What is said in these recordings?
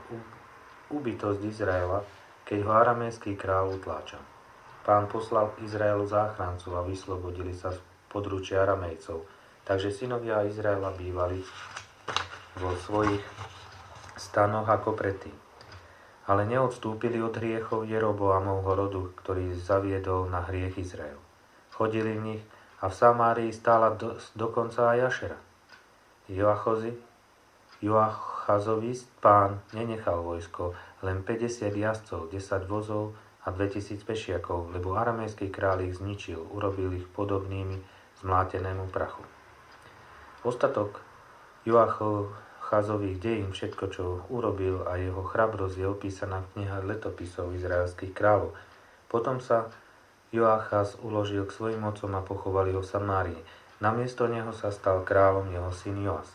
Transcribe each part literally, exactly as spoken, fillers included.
úbytosť Izraela, keď ho araméský kráľ utláča. Pán poslal Izraelu záchrancu a vyslobodili sa z područia Aramejcov, takže synovia Izraela bývali vo svojich stanoch ako predtým. Ale neodstúpili od hriechov Jeroboamovho rodu, ktorý zaviedol na hriech Izrael. Chodili v nich a v Samárii stála do, dokonca aj Ašera. Joachozi, Joachazovi pán nenechal vojsko, len päťdesiat jazdcov, desať vozov a dvetisíc pešiakov, lebo aramejský kráľ ich zničil, urobil ich podobnými zmlátenému prachu. Ostatok Joachazových dejín, všetko, čo urobil a jeho chrabrosť je opísaná v knihách letopisov izraelských kráľov. Potom sa Joachaz uložil k svojim otcom a pochovali ho v Samárii. Namiesto neho sa stal kráľom jeho syn Joas.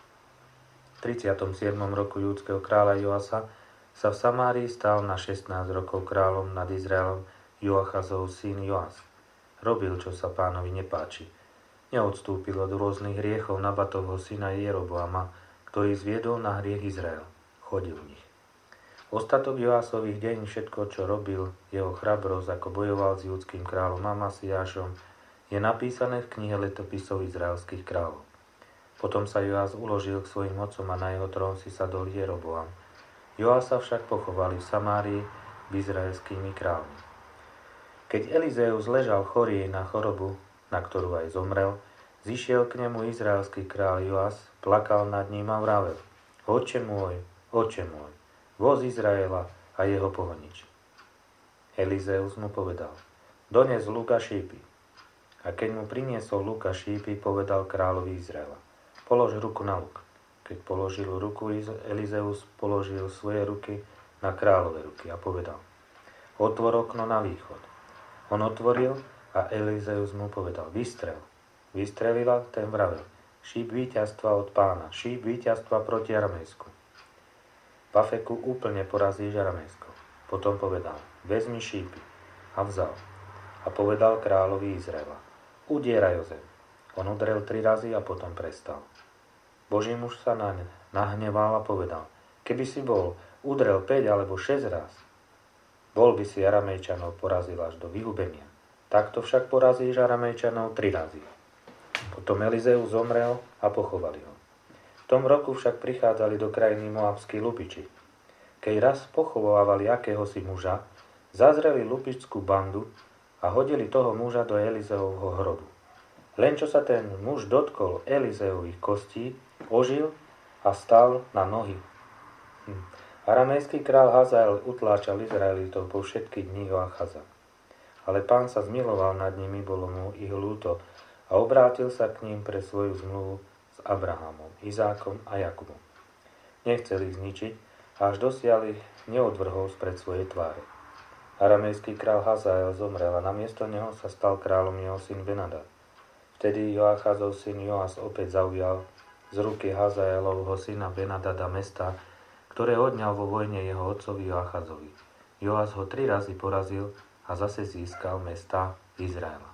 V tridsiatom siedmom roku júdskeho kráľa Joasa sa v Samárii stal na šestnásť rokov kráľom nad Izraelom Joachazov syn Joas. Robil, čo sa pánovi nepáči. Neodstúpil od rôznych hriechov Nabatovho syna Jeroboama, ktorý zviedol na hriech Izrael. Chodil v nich. Ostatok Joásových deň, všetko, čo robil, jeho chrabrosť, ako bojoval s judským kráľom Amasiášom, je napísané v knihe letopisov izraelských kráľov. Potom sa Joás uložil k svojim otcom a na jeho trón si sadol Jeroboam. Joása však pochovali v Samárii s izraelskými kráľmi. Keď Elizeus ležal chorý na chorobu, na ktorú aj zomrel, zišiel k nemu izraelský kráľ Joás, plakal nad ním a vravel: Oče môj, oče môj, voz Izraela a jeho pohonič. Elizeus mu povedal: Dones luk a šípy. A keď mu priniesol luk a šípy, povedal kráľovi Izraela: Polož ruku na luk. Keď položil ruku, Elizeus položil svoje ruky na kráľové ruky a povedal: Otvor okno na východ. On otvoril a Elizeus mu povedal: Vystrel. Vystrelila, ten vravel: Šíp víťazstva od pána, šíp víťazstva proti Aramejsku. V Afeku úplne porazíš Aramejsko. Potom povedal: Vezmi šípy. A vzal. A povedal kráľovi Izraela: Udieraj o zem. On udrel tri razy a potom prestal. Boží muž sa naň nahneval a povedal: Keby si bol udrel päť alebo šesť raz, bol by si Aramejčanov porazil až do vyhubenia. Takto však porazíš Aramejčanov tri razy. Potom Elizeus zomrel a pochovali ho. V tom roku však prichádzali do krajiny moabskí lupiči. Keď raz pochovávali akéhosi muža, zazreli lupičskú bandu a hodili toho muža do Elizeovho hrobu. Len čo sa ten muž dotkol Elizeových kostí, ožil a stal na nohy. Hm. Aramejský král Hazael utláčal Izraelitov po všetky dni Joachaza. Ale pán sa zmiloval nad nimi, bolo mu ich ľúto a obrátil sa k ním pre svoju zmluvu s Abrahamom, Izákom a Jakubom. Nechcel ich zničiť, až dosiaľ ich neodvrhol spred svojej tváre. Aramejský král Hazael zomrel a namiesto neho sa stal kráľom jeho syn Benadad. Vtedy Joachazov syn Joas opäť zaujal z ruky Hazaelovho syna Benadada mesta, ktoré odňal vo vojne jeho otcovi Joachazovi. Joas ho tri razy porazil a zase získal mesta Izraela.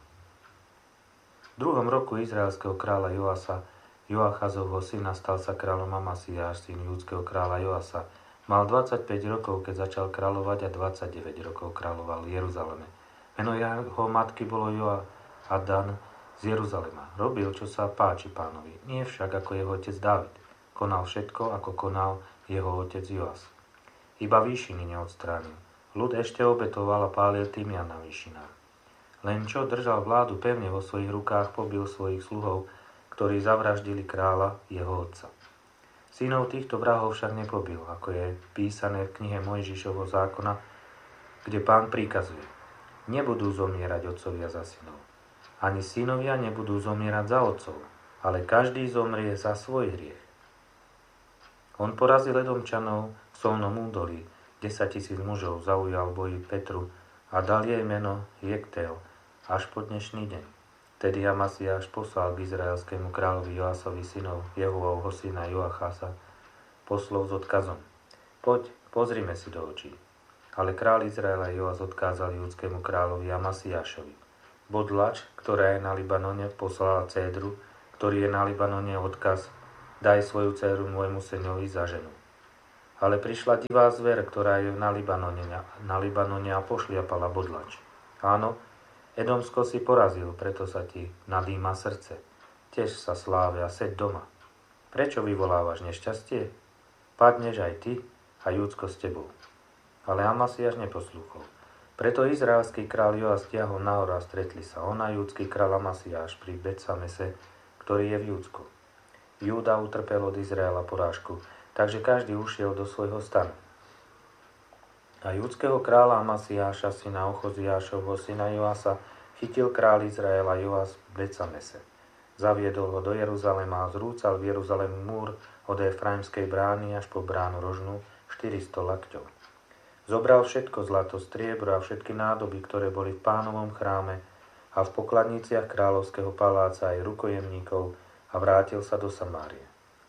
V druhom roku izraelského kráľa Joasa, Joachazovho syna, stal sa kráľom Amasiáš, syn júdskeho kráľa Joasa. Mal dvadsaťpäť rokov, keď začal kráľovať, a dvadsaťdeväť rokov kráľoval v Jeruzaleme. Meno jeho matky bolo Joadan z Jeruzalema. Robil, čo sa páči pánovi, nie však ako jeho otec Dávid. Konal všetko, ako konal jeho otec Joas. Iba výšiny neodstránil. Ľud ešte obetoval a pálil tymian na výšinách. Len čo držal vládu pevne vo svojich rukách, pobil svojich sluhov, ktorí zavraždili kráľa, jeho otca. Synov týchto vrahov však nepobil, ako je písané v knihe Mojžišovho zákona, kde pán prikazuje: Nebudú zomierať otcovia za synov. Ani synovia nebudú zomierať za otcov, ale každý zomrie za svoj hriech. On porazil Edomčanov v Solnom údolí, desaťtisíc mužov zaujal v boji Petru a dal jej meno Jektel až po dnešný deň. Tedy Amasiáš poslal k izraelskému kráľovi Joasovi synov Jehuovho syna Joachaza poslov s odkazom: Poď, pozrime si do očí. Ale kráľ Izraela Joas odkázal júdskému kráľovi Amasiášovi: Bodlač, ktorá je na Libanone, poslala cédru, ktorý je na Libanone, odkaz: Daj svoju dcéru môjmu synovi za ženu. Ale prišla divá zver, ktorá je na Libanone, na Libanone a pošliapala bodlač. Áno, Edomsko si porazil, preto sa ti nadýma srdce. Tež sa sláve a seď doma. Prečo vyvolávaš nešťastie? Padneš aj ty a Júdsko s tebou. Ale Amasiáš neposlúchol. Preto izraelský kráľ Joas stiahol nahor a stretli sa on a júdsky kráľ Amasiáš pri Bet-Samese, ktorý je v Júdsku. Júda utrpel od Izraela porážku, takže každý ušiel do svojho stanu. A júdskeho kráľa Amasiáša, syna Ochoziášovho, syna Joasa, chytil kráľ Izraela Joas v Bet-Samese. Zaviedol ho do Jeruzalema a zrúcal v Jeruzalemu múr od Efraimskej brány až po bránu rožnú štyristo lakťov. Zobral všetko zlato, striebro a všetky nádoby, ktoré boli v Pánovom chráme a v pokladniciach kráľovského paláca aj rukojemníkov a vrátil sa do Samárie.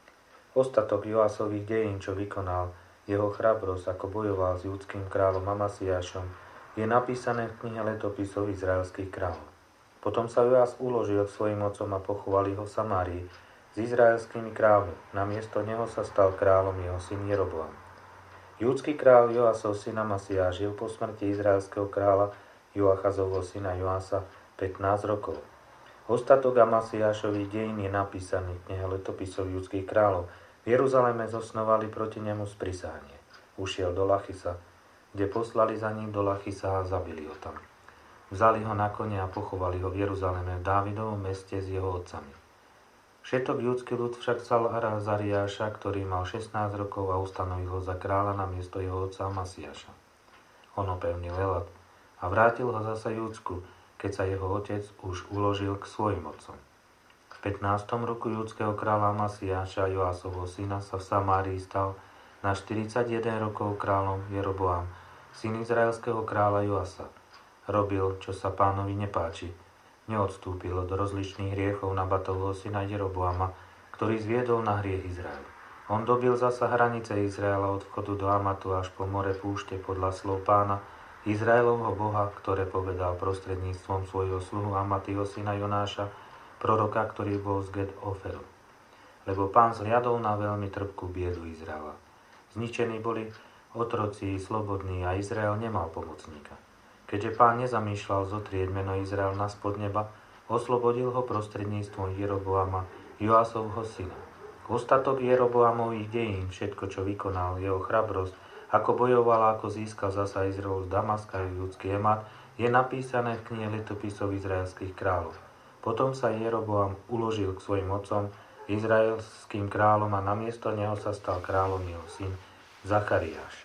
Ostatok Joasových dejín, čo vykonal, jeho chrabrosť, ako bojoval s judským kráľom Amasiášom, je napísané v knihe letopisov izraelských kráľov. Potom sa Joas uložil k svojim otcom a pochovali ho v Samárii s izraelskými kráľmi. Namiesto neho sa stal kráľom jeho syn Jeroboam. Júdsky kráľ Joasov syn Amasiáš žil po smrti izraelského kráľa Joachazovho syna Joasa pätnásť rokov. Ostatok Amasiášových dejín je napísaný v knihe letopisov judských kráľov. V Jeruzaleme zosnovali proti nemu sprisahanie. Ušiel do Lachisa, kde poslali za ním do Lachisa a zabili ho tam. Vzali ho na kone a pochovali ho v Jeruzaleme v Dávidovom meste s jeho otcami. Všetok judský ľud však vzal Azariáša, ktorý mal šestnásť rokov a ustanovil ho za kráľa namiesto jeho otca Amasiáša. On opevnil Elat a vrátil ho zasa Júdsku, keď sa jeho otec už uložil k svojim otcom. V pätnástom roku judského kráľa Amasiáša, Joasovho syna, sa v Samárii stal na štyridsaťjeden rokov kráľom Jeroboam, syn izraelského kráľa Joasa. Robil, čo sa Pánovi nepáči. Neodstúpil od rozličných hriechov Nabatovho syna Jeroboama, ktorý zviedol na hriech Izrael. On dobil zasa hranice Izraela od vchodu do Amatu až po more púšte podľa slov Pána, Izraelovho Boha, ktoré povedal prostredníctvom svojho sluhu Amatyho syna Jonáša, proroka, ktorý bol z Get Oferu. Lebo Pán zhliadol na veľmi trpkú biedu Izraela. Zničení boli otroci slobodní a Izrael nemal pomocníka. Keďže Pán nezamýšľal zotrieť meno Izrael na spod neba, oslobodil ho prostredníctvom Jeroboama, Joasovho syna. Ostatok Jeroboamových dejín, všetko, čo vykonal, jeho chrabrosť, ako bojoval, ako získal zasa Izrael z Damaska a judský Emat, je napísané v knihe letopisov izraelských kráľov. Potom sa Jeroboam uložil k svojim otcom, izraelským kráľom, a namiesto neho sa stal kráľom jeho syn Zachariáš.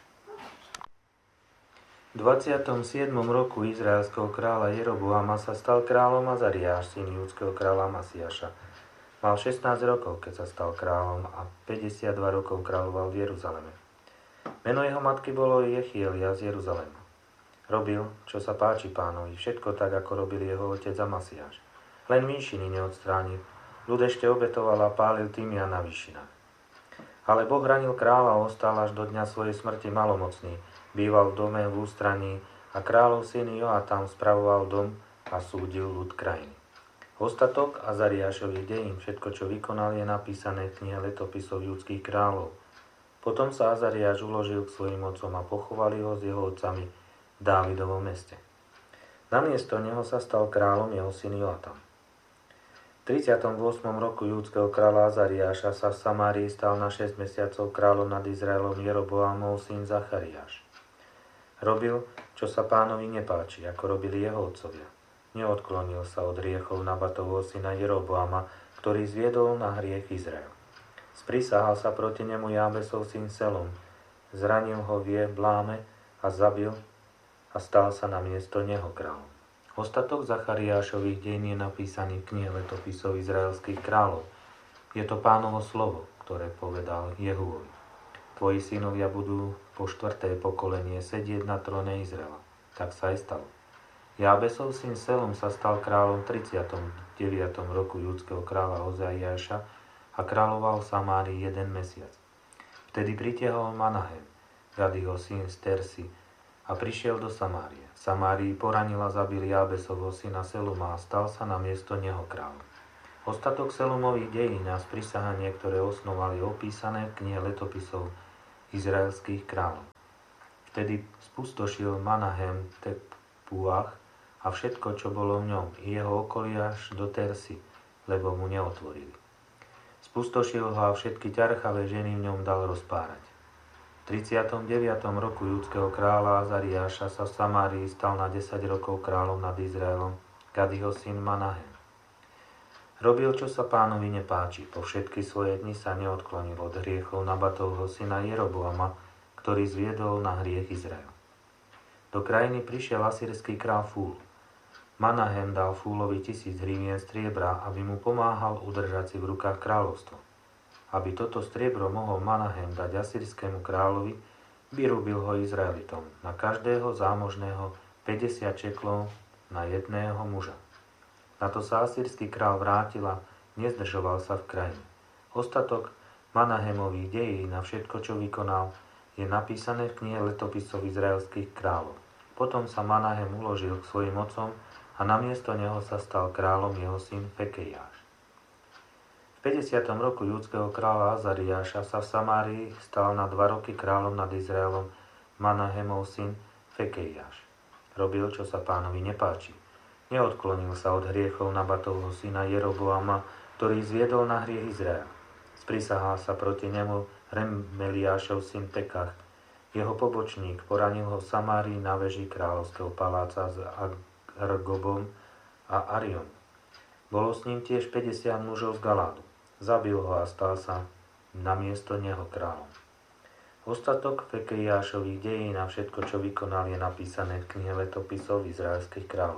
V dvadsiatom siedmom roku izraelského kráľa Jeroboama sa stal kráľom Azariáš, syn judského kráľa Amasiáša. Mal šestnásť rokov, keď sa stal kráľom, a päťdesiatdva rokov kráľoval v Jeruzaleme. Meno jeho matky bolo Jechielia z Jeruzalema. Robil, čo sa páči Pánovi, všetko tak, ako robil jeho otec Amasiáš. Len výšiny neodstránil. Ľud ešte obetoval a pálil tymian na výšinách. Ale Boh ranil kráľa a ostal až do dňa svojej smrti malomocný. Býval v dome v ústraní a kráľov syn Joatam spravoval dom a súdil ľud krajiny. Ostatok Azariášových dejín, všetko, čo vykonal, je napísané v knihe letopisov judských kráľov. Potom sa Azariáš uložil k svojim otcom a pochovali ho s jeho otcami v Dávidovom meste. Namiesto neho sa stal kráľom jeho syn Joatam. V tridsiatom ôsmom roku judského kráľa Azariáša sa v Samárii stal na šesť mesiacov kráľom nad Izraelom Jeroboamov syn Zachariáš. Robil, čo sa Pánovi nepáči, ako robili jeho otcovia. Neodklonil sa od hriechov Nabatovho syna Jeroboama, ktorý zviedol na hriech Izrael. Sprisahal sa proti nemu Jábesov syn Selom, zranil ho v Bláme a zabil a stal sa na miesto neho kráľom. Ostatok Zachariášových dejín je napísaný v knihe letopisov izraelských kráľov. Je to Pánovo slovo, ktoré povedal Jehúovi. Tvoji synovia budú po štvrté pokolenie sedieť na tróne Izraela. Tak sa aj stalo. Jábesov syn Selom sa stal kráľom v tridsiatom deviatom roku judského kráľa Ozaiáša a kráľoval v Samárii jeden mesiac. Vtedy pritiahol Manahem, Gadiho syn z Tersi, a prišiel do Samárie. V Samárii poranil a zabil Jábesovho syna Seluma a stal sa na miesto neho kráľom. Ostatok Selumových dejín a sprisahanie, ktoré osnoval, je opísané v knihe letopisov izraelských kráľov. Vtedy spustošil Manahem Tepuach a všetko, čo bolo v ňom, i jeho okolie až do Tersy, lebo mu neotvorili. Spustošil ho a všetky ťarchavé ženy v ňom dal rozpárať. V tridsiatom deviatom roku judského kráľa Azariáša sa v Samárii stal na desať rokov kráľom nad Izraelom Gadiho syn Manahem. Robil, čo sa pánovi nepáči, po všetky svoje dni sa neodklonil od hriechov Nabatovho syna Jeroboama, ktorý zviedol na hriech Izrael. Do krajiny prišiel asýrsky kráľ Fúl. Manahem dal Fúlovi tisíc hrivien striebra, aby mu pomáhal udržať si v rukách kráľovstvo. Aby toto striebro mohol Manahem dať asýrskému kráľovi, vyrubil ho Izraelitom, na každého zámožného päťdesiat šeklov na jedného muža. Na to sa asýrsky kráľ vrátil a nezdržoval sa v krajine. Ostatok Manahemových dejín na všetko, čo vykonal, je napísané v knihe letopisov izraelských kráľov. Potom sa Manahem uložil k svojim otcom a namiesto neho sa stal kráľom jeho syn Fekejáš. V päťdesiatom roku judského kráľa Azariáša sa v Samárii stal na dva roky kráľom nad Izraelom Manahemov syn Fekejáš. Robil, čo sa pánovi nepáči. Neodklonil sa od hriechov Nabatovho syna Jeroboama, ktorý zviedol na hriech Izrael. Sprisahal sa proti nemu Remeliášov syn Pekach. Jeho pobočník poranil ho v Samárii na veži kráľovského paláca s Argobom a Ariom. Bolo s ním tiež päťdesiat mužov z Galádu. Zabil ho a stal sa namiesto neho kráľom. Ostatok Fekejášových dejín a všetko, čo vykonal, je napísané v knihe letopisov izraelských kráľov.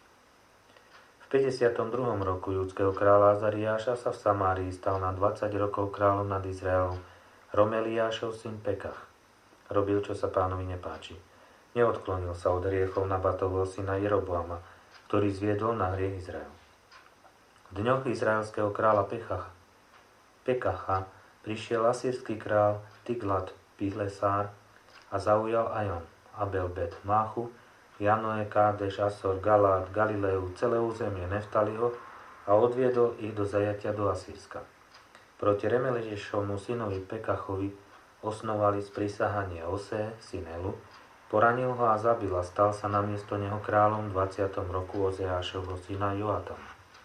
V päťdesiatom druhom roku judského kráľa Azariáša sa v Samárii stal na dvadsať rokov kráľom nad Izraelom Romeliášov syn Pekach. Robil, čo sa pánovi nepáči. Neodklonil sa od hriechov Nabatovho syna Jeroboama, ktorý zviedol na hriech Izrael. V dňoch izraelského kráľa Pechacha, Pekacha prišiel asýrsky král Tiglat Pilesár a zaujal Ajon, Abel Bet Máchu, Janoe, Kádeš, Asor, Galát, Galileu, celé územie Neftaliho a odviedol ich do zajatia do Asýrska. Proti Remeliešovmu synovi Pekachovi osnovali sprisahanie Osé, syn Elu, poranil ho a zabil a stal sa namiesto neho kráľom v dvadsiatom roku Ozeášovho syna Joatam.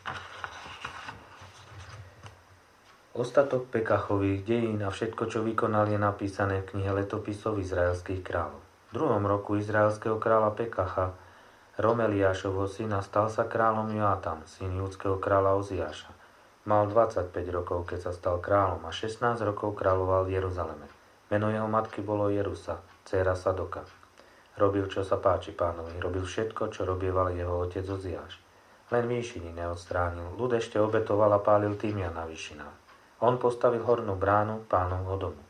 Ostatok Pekachových dejín a všetko, čo vykonal, je napísané v knihe letopisov izraelských kráľov. V druhom roku izraelského kráľa Pekacha, Romeliášovho syna, stal sa kráľom Joatam, syn judského kráľa Oziáša. Mal dvadsaťpäť rokov, keď sa stal kráľom, a šestnásť rokov kráľoval v Jeruzaleme. Meno jeho matky bolo Jerusa, dcéra Sadoka. Robil, čo sa páči pánovi, robil všetko, čo robieval jeho otec Oziáš. Len výšiny neodstránil, ľud ešte obetoval a pálil týmian na výšinách. On postavil hornú bránu pánovho domu.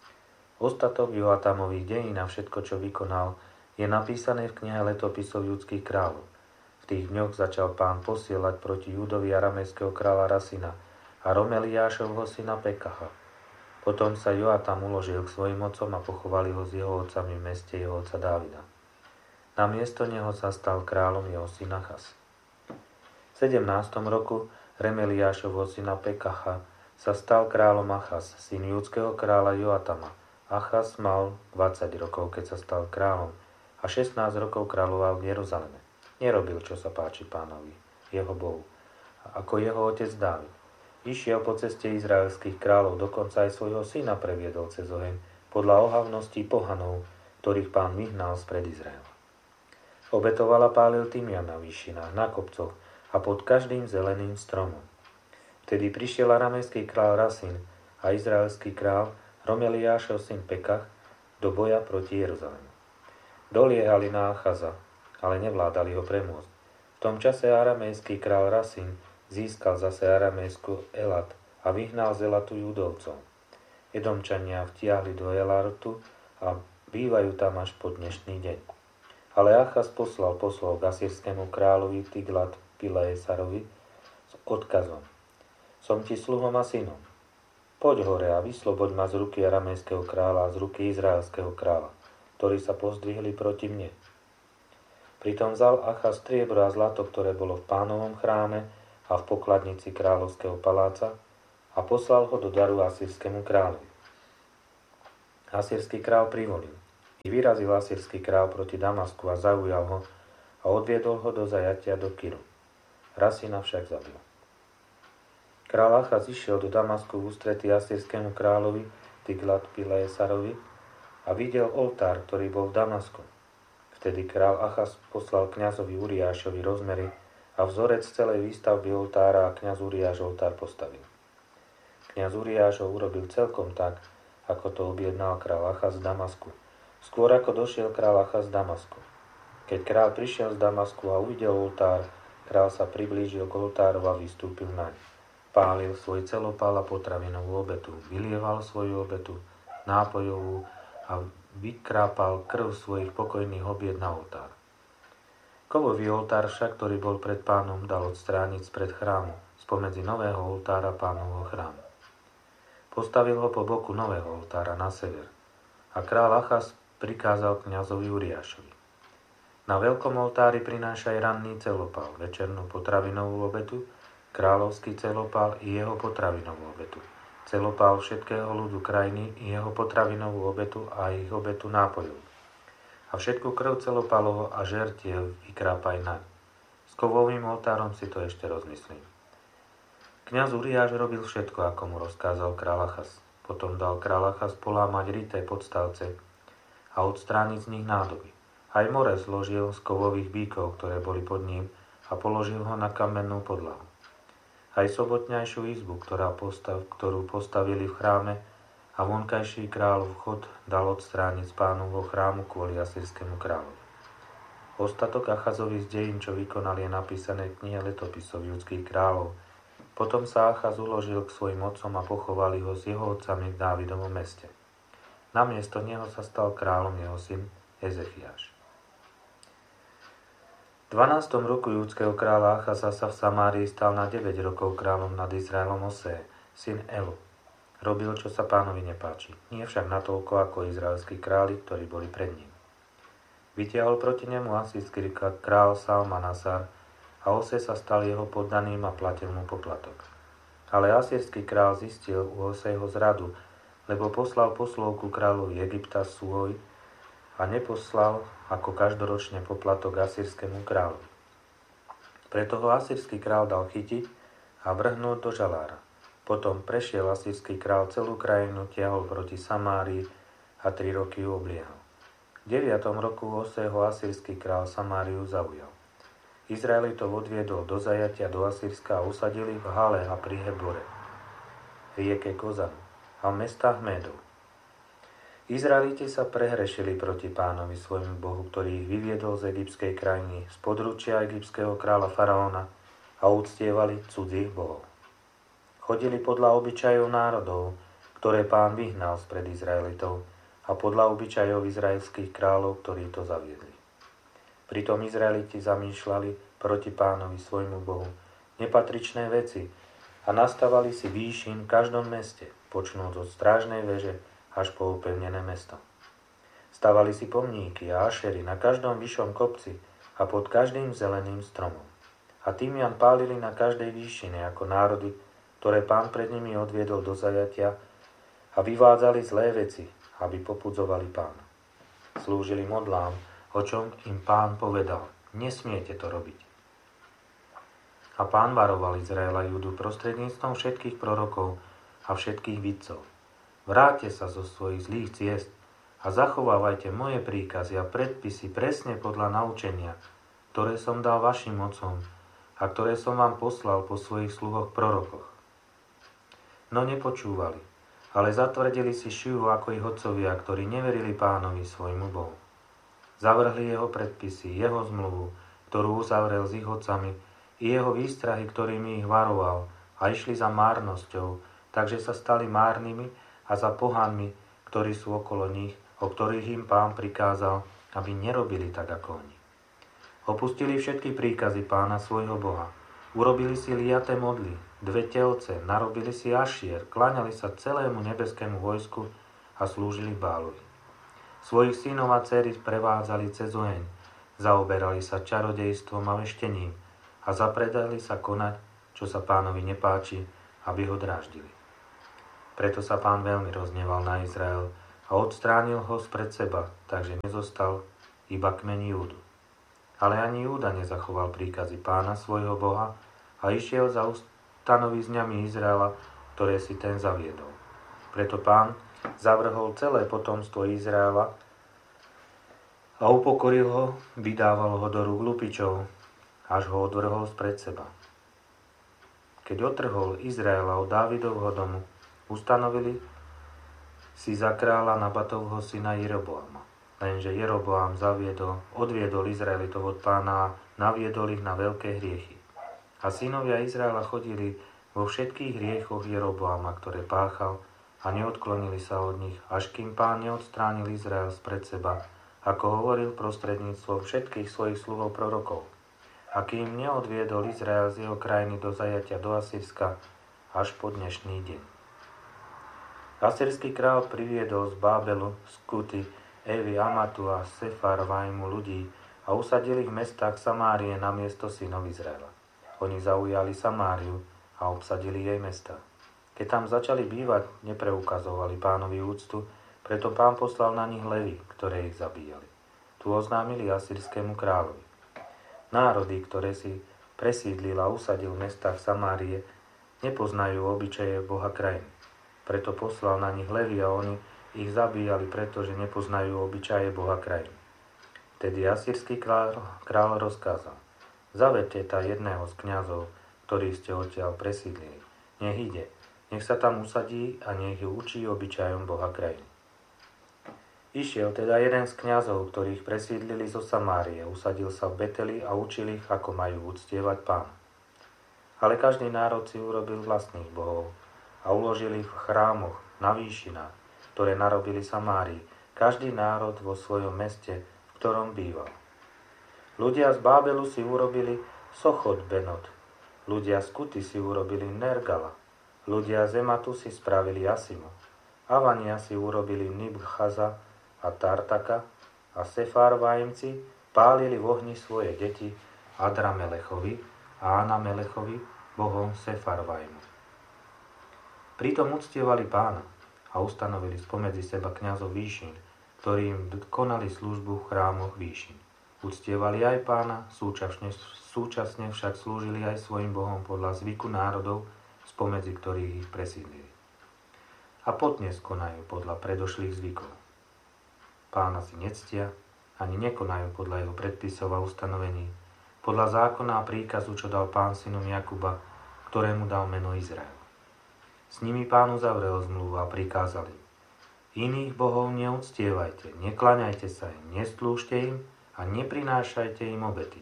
Ostatok Joatamových dejín a všetko, čo vykonal, je napísané v knihe letopisov judských kráľov. V tých dňoch začal pán posielať proti Júdovi aramejského kráľa Rasina a Romeliášovho syna Pekacha. Potom sa Joatam uložil k svojim otcom a pochovali ho s jeho otcami v meste jeho otca Dávida. Namiesto neho sa stal kráľom jeho syn Achaz. V sedemnástom roku Remeliášovho syna Pekacha sa stal kráľom Achaz, syn judského kráľa Joatama. Achaz mal dvadsať rokov, keď sa stal kráľom, a šestnásť rokov kráľoval v Jeruzaleme. Nerobil, čo sa páči pánovi, jeho Bohu, ako jeho otec Dávid. Išiel po ceste izraelských kráľov, dokonca aj svojho syna previedol cez oheň, podľa ohavností pohanov, ktorých pán vyhnal spred Izraela. Obetoval a pálil tymian na výšinách, na kopcoch a pod každým zeleným stromom. Vtedy prišiel aramejský kráľ Rasin a izraelský kráľ Romeliášov syn Pekach do boja proti Jeruzalemu. Doliehali na Achaza, ale nevládali ho premôcť. V tom čase aramejský kráľ Rasin získal zase aramejskú Elat a vyhnal z Elatu Judovcov. Edomčania vtiahli do Elatu a bývajú tam až po dnešný deň. Ale Achaz poslal poslov k asýrskému kráľovi Tiglat Pilesarovi s odkazom: Som ti sluhom a synom. Poď hore a vysloboď ma z ruky aramejského kráľa a z ruky izraelského kráľa, ktorí sa pozdvihli proti mne. Pritom vzal Achaz striebro a zlato, ktoré bolo v pánovom chráme a v pokladnici kráľovského paláca, a poslal ho do daru asýrskému kráľovi. Asýrsky král privolil. I vyrazil asýrsky král proti Damasku a zaujal ho a odviedol ho do zajatia do Kiru. Rasina však zabil. Král Achaz išiel do Damasku v ústretí asýrskému kráľovi Tiglat-Pileserovi a videl oltár, ktorý bol v Damasku. Vtedy král Achaz poslal kňazovi Uriášovi rozmery a vzorec celej výstavby oltára a kňaz Uriáš oltár postavil. Kňaz Uriáš ho urobil celkom tak, ako to objednal král Achaz z Damasku, skôr ako došiel král Achaz z Damasku. Keď král prišiel z Damasku a uvidel oltár, král sa priblížil k oltáru a vystúpil naň. Pálil svoj celopál a potravinovú obetu, vylieval svoju obetu, nápojovú a vykrápal krv svojich pokojných obied na oltár. Kovový oltár však, ktorý bol pred pánom, dal odstrániť spred chrámu, spomedzi nového oltára pánovho chrámu. Postavil ho po boku nového oltára na sever a král Achaz prikázal kňazovi Uriášovi. Na veľkom oltári prinášaj ranný celopál, večernú potravinovú obetu, kráľovský celopál i jeho potravinovú obetu, celopál všetkého ľudu krajiny i jeho potravinovú obetu a ich obetu nápojov. A všetku krv celopálovo a žertiev vykrápaj naň. S kovovým oltárom si to ešte rozmyslím. Kňaz Uriáš robil všetko, ako mu rozkázal kráľ Achaz. Potom dal kráľ Achaz polámať rité podstavce a odstrániť z nich nádoby. Aj more zložil z kovových bíkov, ktoré boli pod ním, a položil ho na kamennú podlahu. Aj sobotňajšiu izbu, ktorá postav, ktorú postavili v chráme, a vonkajší kráľov vchod dal odstrániť z pánovho chrámu kvôli asýrskému kráľovi. Ostatok Achazových dejín, čo vykonal, je napísané v knihe letopisov judských kráľov. Potom sa Achaz uložil k svojim otcom a pochovali ho s jeho otcami v Dávidovom meste. Namiesto neho sa stal kráľom jeho syn Ezechiáš. V dvanástom roku judského kráľa Achaza sa v Samárii stal na deväť rokov kráľom nad Izraelom Osé, syn Elu. Robil, čo sa pánovi nepáči, nie však natoľko ako izraelskí králi, ktorí boli pred ním. Vytiahol proti nemu asýrsky král Salmanasar a Osé sa stal jeho poddaným a platil mu poplatok. Ale asýrsky král zistil u Osého zradu, lebo poslal poslov ku kráľovi Egypta Suoj a neposlal ako každoročne poplatok asýrskému kráľovi. Preto ho asýrsky král dal chytiť a vrhnúť do žalára. Potom prešiel asýrsky král celú krajinu, tiahol proti Samárii a tri roky ju obliehal. V deviatom roku Osého asýrsky král Samáriu zaujal. Izraelitov odviedol do zajatia do Asýrska a usadili v Hale a pri Hebore, rieke Kozanu a v mestách Médov. Izraeliti sa prehrešili proti pánovi svojmu Bohu, ktorý ich vyviedol z egyptskej krajiny, z područia egyptského kráľa faraóna a uctievali cudzích bohov. Chodili podľa obyčajov národov, ktoré pán vyhnal spred Izraelitov, a podľa obyčajov izraelských kráľov, ktorí to zaviedli. Pritom Izraeliti zamýšľali proti pánovi svojmu Bohu nepatričné veci a nastavali si výšin v každom meste, počnúc od strážnej veže až po upevnené mesto. Stavali si pomníky a ašery na každom vyššom kopci a pod každým zeleným stromom. A týmian pálili na každej výšine ako národy, ktoré pán pred nimi odviedol do zajatia, a vyvádzali zlé veci, aby popudzovali pána. Slúžili modlám, o čom im pán povedal: nesmiete to robiť. A pán varoval Izraela Judu prostredníctvom všetkých prorokov a všetkých vidcov: vráťte sa zo svojich zlých ciest a zachovávajte moje príkazy a predpisy presne podľa naučenia, ktoré som dal vašim otcom a ktoré som vám poslal po svojich sluhoch prorokoch. No nepočúvali, ale zatvrdili si šiu ako ich otcovia, ktorí neverili pánovi svojmu Bohu. Zavrhli jeho predpisy, jeho zmluvu, ktorú uzavrel s ich otcami, i jeho výstrahy, ktorými ich varoval, a išli za márnosťou, takže sa stali márnymi a za pohanmi, ktorí sú okolo nich, o ktorých im pán prikázal, aby nerobili tak ako oni. Opustili všetky príkazy pána svojho Boha. Urobili si liaté modly, dve telce, narobili si ašier, kláňali sa celému nebeskému vojsku a slúžili Bálovi. Svojich synov a dcery prevádzali cez oheň, zaoberali sa čarodejstvom a veštením a zapredali sa konať, čo sa pánovi nepáči, aby ho dráždili. Preto sa pán veľmi rozneval na Izrael a odstránil ho spred seba, takže nezostal iba kmeň Júdu. Ale ani Júda nezachoval príkazy Pána svojho Boha a išiel za ustanovizňami Izraela, ktoré si ten zaviedol. Preto Pán zavrhol celé potomstvo Izraela a upokoril ho, vydával ho do rúk lupičov, až ho odvrhol spred seba. Keď otrhol Izraela od Dávidovho domu, ustanovili si za kráľa Nabatovho syna Jeroboama. Lenže Jeroboam zaviedol, odviedol Izraelitov od Pána a naviedol ich na veľké hriechy. A synovia Izraela chodili vo všetkých hriechoch Jeroboama, ktoré páchal, a neodklonili sa od nich, až kým Pán neodstránil Izrael spred seba, ako hovoril prostredníctvom všetkých svojich sluhov prorokov. A kým neodviedol Izrael z jeho krajiny do zajatia do Asyrska až po dnešný deň. Asýrsky kráľ priviedol z Bábelu, z Kuty, Evy, Amatu a Sefarvajmu ľudí a usadili ich v mestách Samárie na miesto synov Izraela. Oni zaujali Samáriu a obsadili jej mestá. Keď tam začali bývať, nepreukazovali Pánovi úctu, preto Pán poslal na nich levy, ktoré ich zabíjali. Tu oznámili asýrskému kráľovi. Národy, ktoré si presídlil a usadil v mestách Samárie, nepoznajú obyčaje Boha krajiny. Preto poslal na nich levy a oni ich zabíjali, pretože nepoznajú obyčaje Boha krajiny. Vtedy asýrsky kráľ, kráľ rozkázal: Zavedte tá jedného z kňazov, ktorých ste odtiaľ presídlili. Nech ide, nech sa tam usadí a nech ju učí obyčajom Boha krajiny. Išiel teda jeden z kňazov, ktorých presídlili zo Samárie, usadil sa v Beteli a učil ich, ako majú uctievať Pána. Ale každý národ si urobil vlastných bohov a uložil ich v chrámoch, na výšinách, ktoré narobili Samárii, každý národ vo svojom meste, v ktorom býval. Ľudia z Bábelu si urobili Sochot Benot, ľudia z Kuty si urobili Nergala, ľudia z Ematu si spravili Asimo, Avania si urobili Nibchaza a Tartaka a Sefarvajmci pálili v ohni svoje deti Adramelechovi a Anamelechovi, bohom Sefarvajmu. Pritom uctievali Pána a ustanovili spomedzi seba kňazov výšin, ktorí im konali službu v chrámoch výšin. Uctievali aj Pána, súčasne, súčasne však slúžili aj svojim bohom podľa zvyku národov, spomedzi ktorých ich presídlili. A podnes konajú podľa predošlých zvykov. Pána si nectia, ani nekonajú podľa jeho predpisov a ustanovení, podľa zákona a príkazu, čo dal Pán synom Jakuba, ktorému dal meno Izrael. S nimi Pán uzavrel zmluvu a prikázal im: Iných bohov neúctievajte, nekláňajte sa im, neslúžte im a neprinášajte im obety.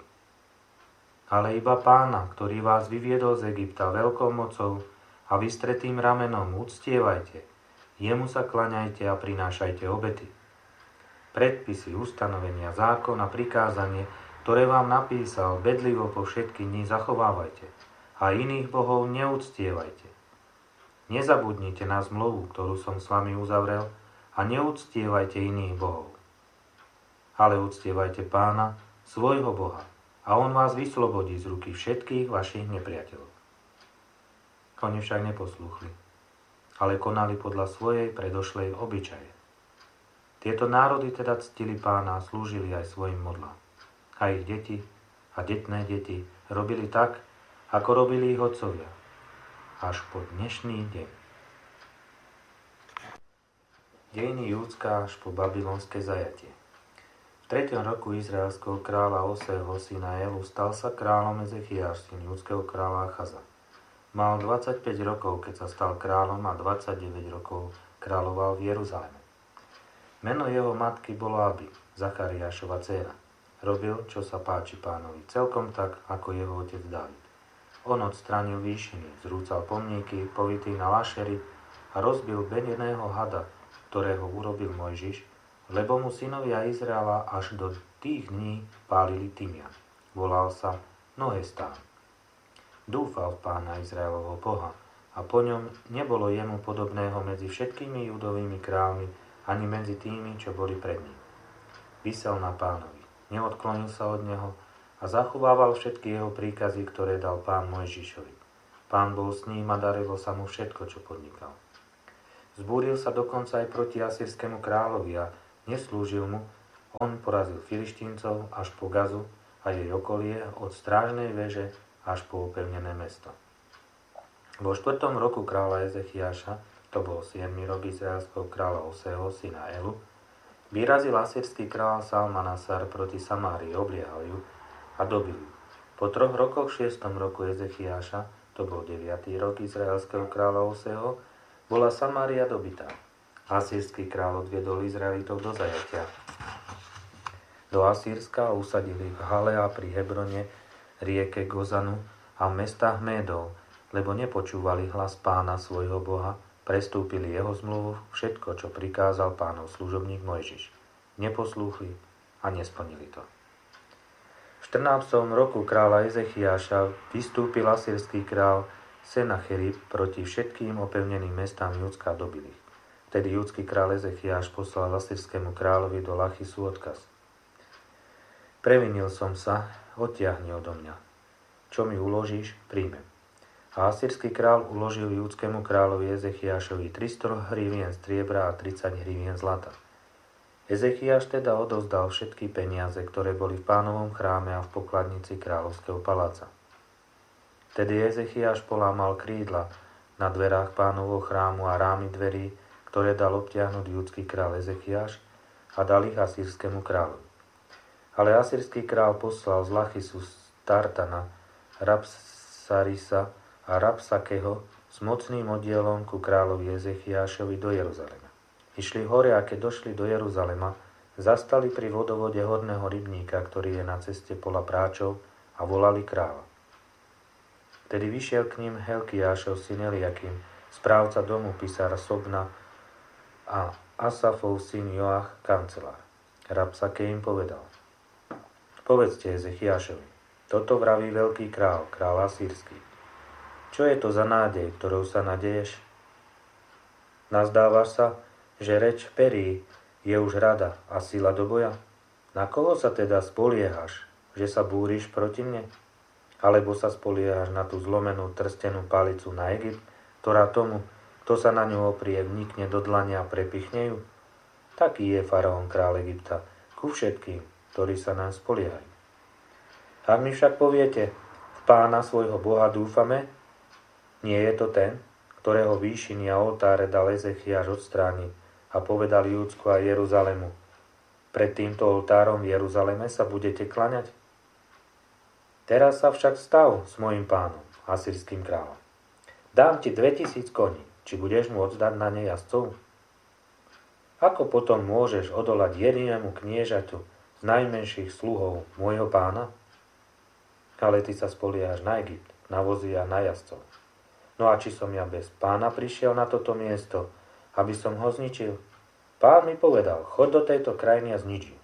Ale iba Pána, ktorý vás vyviedol z Egypta veľkou mocou a vystretým ramenom, uctievajte, jemu sa kláňajte a prinášajte obety. Predpisy, ustanovenia, zákon a prikázanie, ktoré vám napísal, bedlivo po všetky dni zachovávajte a iných bohov neúctievajte. Nezabudnite na zmluvu, ktorú som s vami uzavrel, a neúctievajte iných bohov. Ale uctievajte Pána, svojho Boha, a on vás vyslobodí z ruky všetkých vašich nepriateľov. Oni však neposlúchli, ale konali podľa svojej predošlej obyčaje. Tieto národy teda ctili Pána a slúžili aj svojim modlám. A ich deti a detné deti robili tak, ako robili ich otcovia, až po dnešný deň. Dejiny Júdska až po babylonské zajatie. V treťom roku izraelského kráľa Oseho syna Elu stal sa kráľom Ezechiáš, syn júdskeho kráľa Achaza. Mal dvadsaťpäť rokov, keď sa stal kráľom, a dvadsaťdeväť rokov kráľoval v Jeruzaleme. Meno jeho matky bolo Abi, Zachariášova dcéra. Robil, čo sa páči Pánovi, celkom tak, ako jeho otec Dávid. On odstránil výšiny, zrúcal pomníky, povitý na lašery, a rozbil beneného hada, ktorého urobil Mojžiš, lebo mu synovia Izraela až do tých dní pálili tymian. Volal sa Nohestán. Dúfal v Pána Izraelovho Boha a po ňom nebolo jemu podobného medzi všetkými judovými kráľmi ani medzi tými, čo boli pred ním. Visel na Pánovi, neodklonil sa od neho a zachovával všetky jeho príkazy, ktoré dal Pán Mojžišovi. Pán bol s ním a darilo sa mu všetko, čo podnikal. Zbúril sa dokonca aj proti asýrskému kráľovi a neslúžil mu. On porazil Filištíncov až po Gazu a jej okolie, od strážnej veže až po opevnené mesto. Vo štvrtom roku kráľa Ezechiáša, to bol siedmy rok izraelského kráľa Oseho, syna Elu, vyrazil asýrsky kráľ Salmanasar proti Samárii, obliehal ju a dobil ju. Po troch rokoch v šiestom roku Ezechiáša, to bol deviaty rok izraelského kráľa Oseho, bola Samária dobitá. Asýrsky kráľ odviedol Izraelitov do zajatia. Do Asýrska usadili v Hale a pri Hebrone, rieke Gozanu a v mestách Médov, lebo nepočúvali hlas Pána svojho Boha, prestúpili jeho zmluvu, všetko, čo prikázal Pánov služobník Mojžiš. Neposlúchli a nesplnili to. V štrnástom roku kráľa Ezechiáša vystúpil asýrsky král Senacherib proti všetkým opevneným mestám Judska a dobil ich. Vtedy judský kráľ Ezechiáš poslal asýrskému kráľovi do Lachisu odkaz. Previnil som sa, odtiahni odo mňa. Čo mi uložíš, príjmem. A asýrsky kráľ uložil júdskému kráľovi Ezechiášovi tristo hrivien striebra a tridsať hrivien zlata. Ezechiáš teda odovzdal všetky peniaze, ktoré boli v Pánovom chráme a v pokladnici kráľovského paláca. Tedy Ezechiáš polámal krídla na dverách Pánovho chrámu a rámy dverí, ktoré dal obtiahnuť júdsky kráľ Ezechiáš a dal ich asýrskému kráľovi. Ale asýrsky kráľ poslal z Lachisu Tartana, Rabsarisa a Rabsakeho s mocným oddielom ku kráľovi Ezechiášovi do Jeruzalema. Išli hore a keď došli do Jeruzalema, zastali pri vodovode horného rybníka, ktorý je na ceste pola práčov, a volali kráľa. Tedy vyšiel k ním Helkiášov syn Eliakim, správca domu pisár Sobna a Asafov syn Joach, kancelár. Rabsake im povedal: Povedzte Ezechiášovi, toto vraví veľký král, král asýrsky. Čo je to za nádej, ktorou sa nadeješ? Nazdávaš sa, že reč perí je už rada a sila do boja? Na koho sa teda spoliehaš, že sa búriš proti mne? Alebo sa spoliehaš na tú zlomenú trstenú palicu na Egypt, ktorá tomu, kto sa na ňu oprie, vnikne do dlania a prepichne ju? Taký je faraón král Egypta ku všetkým, ktorí sa nám spoliehajú. Ak mi však poviete, v Pána svojho Boha dúfame, nie je to ten, ktorého výšiny a oltáre dal Ezechiáš odstrániť a povedal Júdsku a Jeruzalému: Pred týmto oltárom v Jeruzaleme sa budete klaňať? Teraz sa však stav s mojím pánom, asýrským kráľom. Dám ti dvetisíc koní, či budeš mu oddať na ne jazdcov? Ako potom môžeš odolať jedinému kniežaťu z najmenších sluhov môjho pána? Ale ty sa spoliehaš na Egypt, na vozy a na jazdcov. No a či som ja bez pána prišiel na toto miesto, aby som ho zničil? Pán mi povedal: Choď do tejto krajiny a znič ju.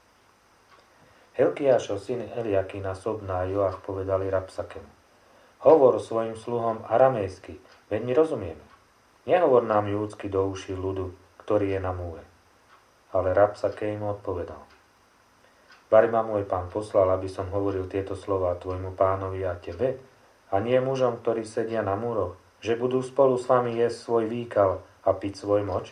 Helkiášov syn Eliakína, Sobna a Joach povedali Rabsakemu: Hovor svojim sluhom aramejsky, veď my rozumieme. Nehovor nám júdsky do uší ľudu, ktorý je na múre. Ale Rabsake im odpovedal: Vari ma môj pán poslal, aby som hovoril tieto slová tvojmu pánovi a tebe, a nie mužom, ktorí sedia na múroch, že budú spolu s vami jesť svoj výkal a piť svoj moč?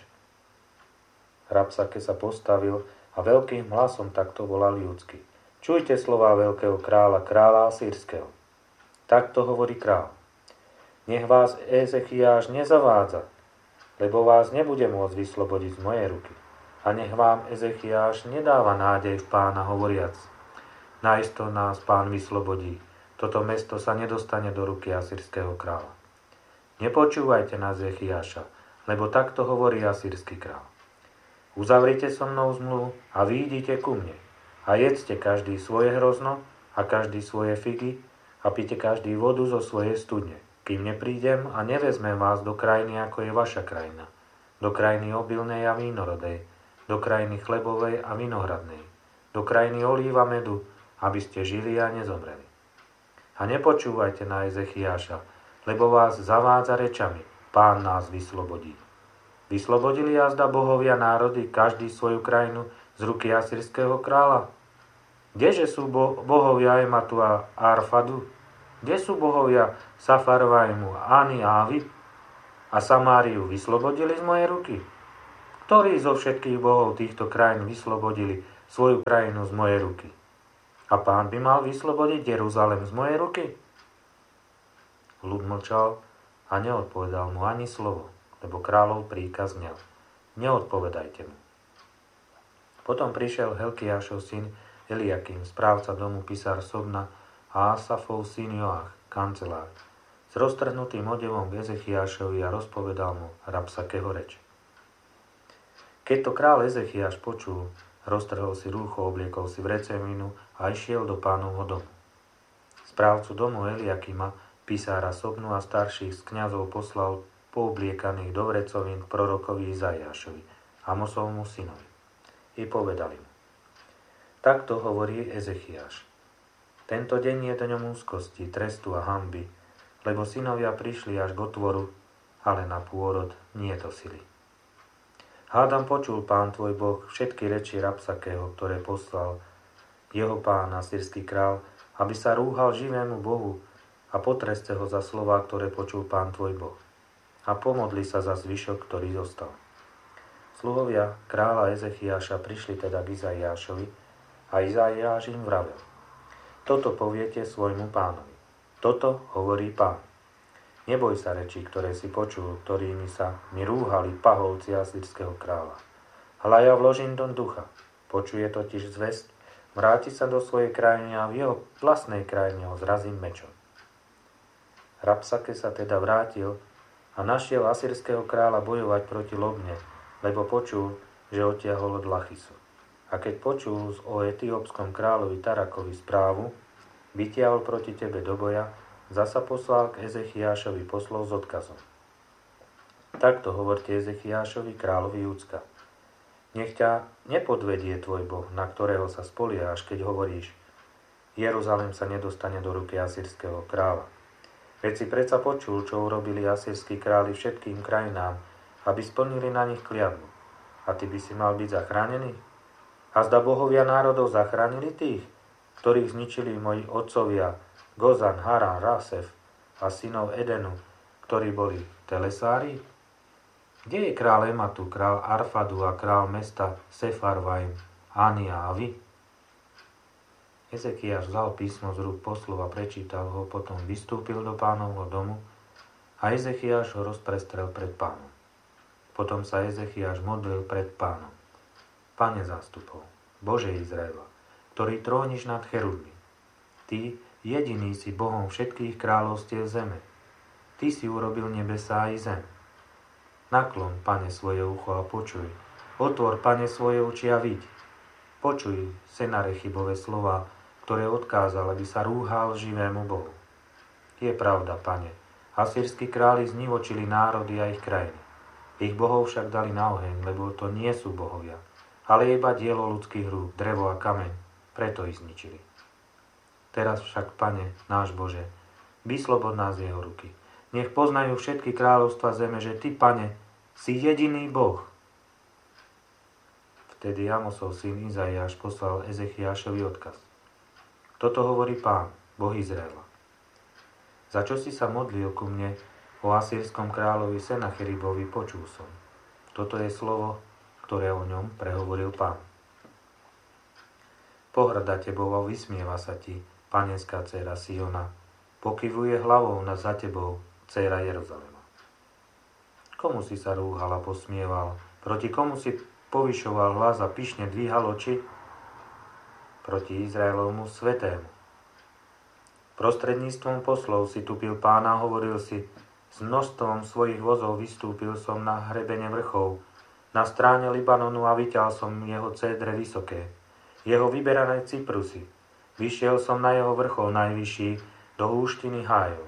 Rabsake sa postavil a veľkým hlasom takto volal ľudsky: Čujte slová veľkého kráľa, kráľa asýrskeho. Takto hovorí kráľ: Nech vás Ezechiáš nezavádza, lebo vás nebude môcť vyslobodiť z mojej ruky. A nech vám Ezechiáš nedáva nádej v pána hovoriac: Naisto nás pán vyslobodí. Toto mesto sa nedostane do ruky asýrskeho kráľa. Nepočúvajte na Ezechiáša, lebo takto hovorí asýrsky kráľ. Uzavrite so mnou zmluvu a výjdite ku mne a jedzte každý svoje hrozno a každý svoje figy a pite každý vodu zo svojej studne, kým neprídem a nevezmem vás do krajiny, ako je vaša krajina, do krajiny obilnej a vínorodej, do krajiny chlebovej a vinohradnej, do krajiny olív a medu, aby ste žili a nezomreli. A nepočúvajte na Ezechiáša, lebo vás zavádza rečami: Pán nás vyslobodí. Vyslobodili jazda bohovia národy, každý svoju krajinu, z ruky asýrskeho kráľa? Kdeže sú bo- bohovia Ematu a Arfadu? Kde sú bohovia Safarvajmu, Ani a Avi? a Samáriu vyslobodili z mojej ruky? Ktorí zo všetkých bohov týchto krajín vyslobodili svoju krajinu z mojej ruky? A Pán by mal vyslobodiť Jeruzalem z mojej ruky? Ľud mlčal a neodpovedal mu ani slovo, lebo kráľov príkaz znel: neodpovedajte mu. Potom prišiel Helkiášov syn Eliakim, správca domu, pisár Sobna, a Asafov syn Joach, kancelár, s roztrhnutým odevom k Ezechiášovi a rozpovedal mu Rabsakého reč. Keď to král Ezechiáš počul, roztrhol si rúcho, obliekol si vrecevinu a išiel do Pánovho domu. Správcu domu Eliakima, pisára Sobnu a starších z kňazov poslal poobliekaných do vrecovín k prorokovi Izaiášovi, Amosovmu synovi. I povedali mu: takto hovorí Ezechiáš. Tento deň je dňom úzkosti, trestu a hanby, lebo synovia prišli až k otvoru, ale na pôrod nie to sily. Hádam, počul Pán tvoj Boh všetky reči Rabsakého, ktoré poslal jeho pán asýrsky král, aby sa rúhal živému Bohu a potreste ho za slová, ktoré počul Pán tvoj Boh. A pomodli sa za zvyšok, ktorý zostal. Sluhovia kráľa Ezechiáša prišli teda k Izaiášovi a Izaiáš im vravel: toto poviete svojmu pánovi. Toto hovorí Pán. Neboj sa rečí, ktoré si počul, ktorými sa mi rúhali pahovci asýrskeho kráľa. Hľa ja vložím do ducha, počuje totiž zvesť, vráti sa do svojej krajiny a v jeho vlastnej krajine ho zrazím mečom. Rabsake sa teda vrátil a našiel asýrskeho kráľa bojovať proti Lobne, lebo počul, že odtiahol od Lachisu. A keď počul o etiópskom kráľovi Tarakovi správu, vytiahol proti tebe do boja, zasa poslal k Ezechiášovi poslov s odkazom. Takto hovorte Ezechiášovi, kráľovi Júdska: nech ťa nepodvedie tvoj Boh, na ktorého sa spoliehaš, keď hovoríš: Jeruzalém sa nedostane do ruky asýrskeho kráľa. Veď si predsa počul, čo urobili asýrskí králi všetkým krajinám, aby splnili na nich kliatbu. A ty by si mal byť zachránený? A zda bohovia národov zachránili tých, ktorých zničili moji otcovia Gozan, Haran, Rasef a synov Edenu, ktorí boli Telesári? Kde je král Ematu, král Arfadu a král mesta Sefarvaim, Ani a Avi? Ezekiáš vzal písmo z rúk poslov a prečítal ho, potom vystúpil do Pánovho domu a Ezechiáš ho rozprestrel pred Pánom. Potom sa Ezechiáš modlil pred Pánom: Pane zástupov, Bože Izraela, ktorý tróniš nad cherubmi, ty jediný si Bohom všetkých kráľovstiev zeme. Ty si urobil nebesá i zem. Naklon, Pane, svoje ucho a počuj. Otvor, Pane, svoje oči a vidť. Počuj Senarechibove slova, ktoré odkázal, aby sa rúhal živému Bohu. Je pravda, Pane, asýrski králi znivočili národy a ich krajiny. Ich bohov však dali na oheň, lebo to nie sú bohovia, ale iba dielo ľudských rúk, drevo a kameň, preto ich zničili. Teraz však, Pane, náš Bože, vyslobod nás z jeho ruky. Nech poznajú všetky kráľovstva zeme, že Ty, Pane, si jediný Boh. Vtedy Amosov syn Izaiáš poslal Ezechiášovi odkaz. Toto hovorí Pán, Boh Izraela. Za čo si sa modlil ku mne o asýrskom kráľovi Senacheribovi, počul som. Toto je slovo, ktoré o ňom prehovoril Pán. Pohrda tebou a vysmieva sa ti, panenská dcéra Siona, pokyvuje hlavou nad za tebou, dcéra Jeruzalema. Komu si sa rúhal a posmieval? Proti komu si povyšoval hlas a pyšne dvíhal oči? Proti Izraelovmu svetému. Prostredníctvom poslov si tupil Pána, hovoril si: s množstvom svojich vozov vystúpil som na hrebene vrchov, na stráne Libanonu a vyťal som jeho cédre vysoké, jeho vyberané cyprusy. Vyšiel som na jeho vrchol najvyšší, do húštiny hájov.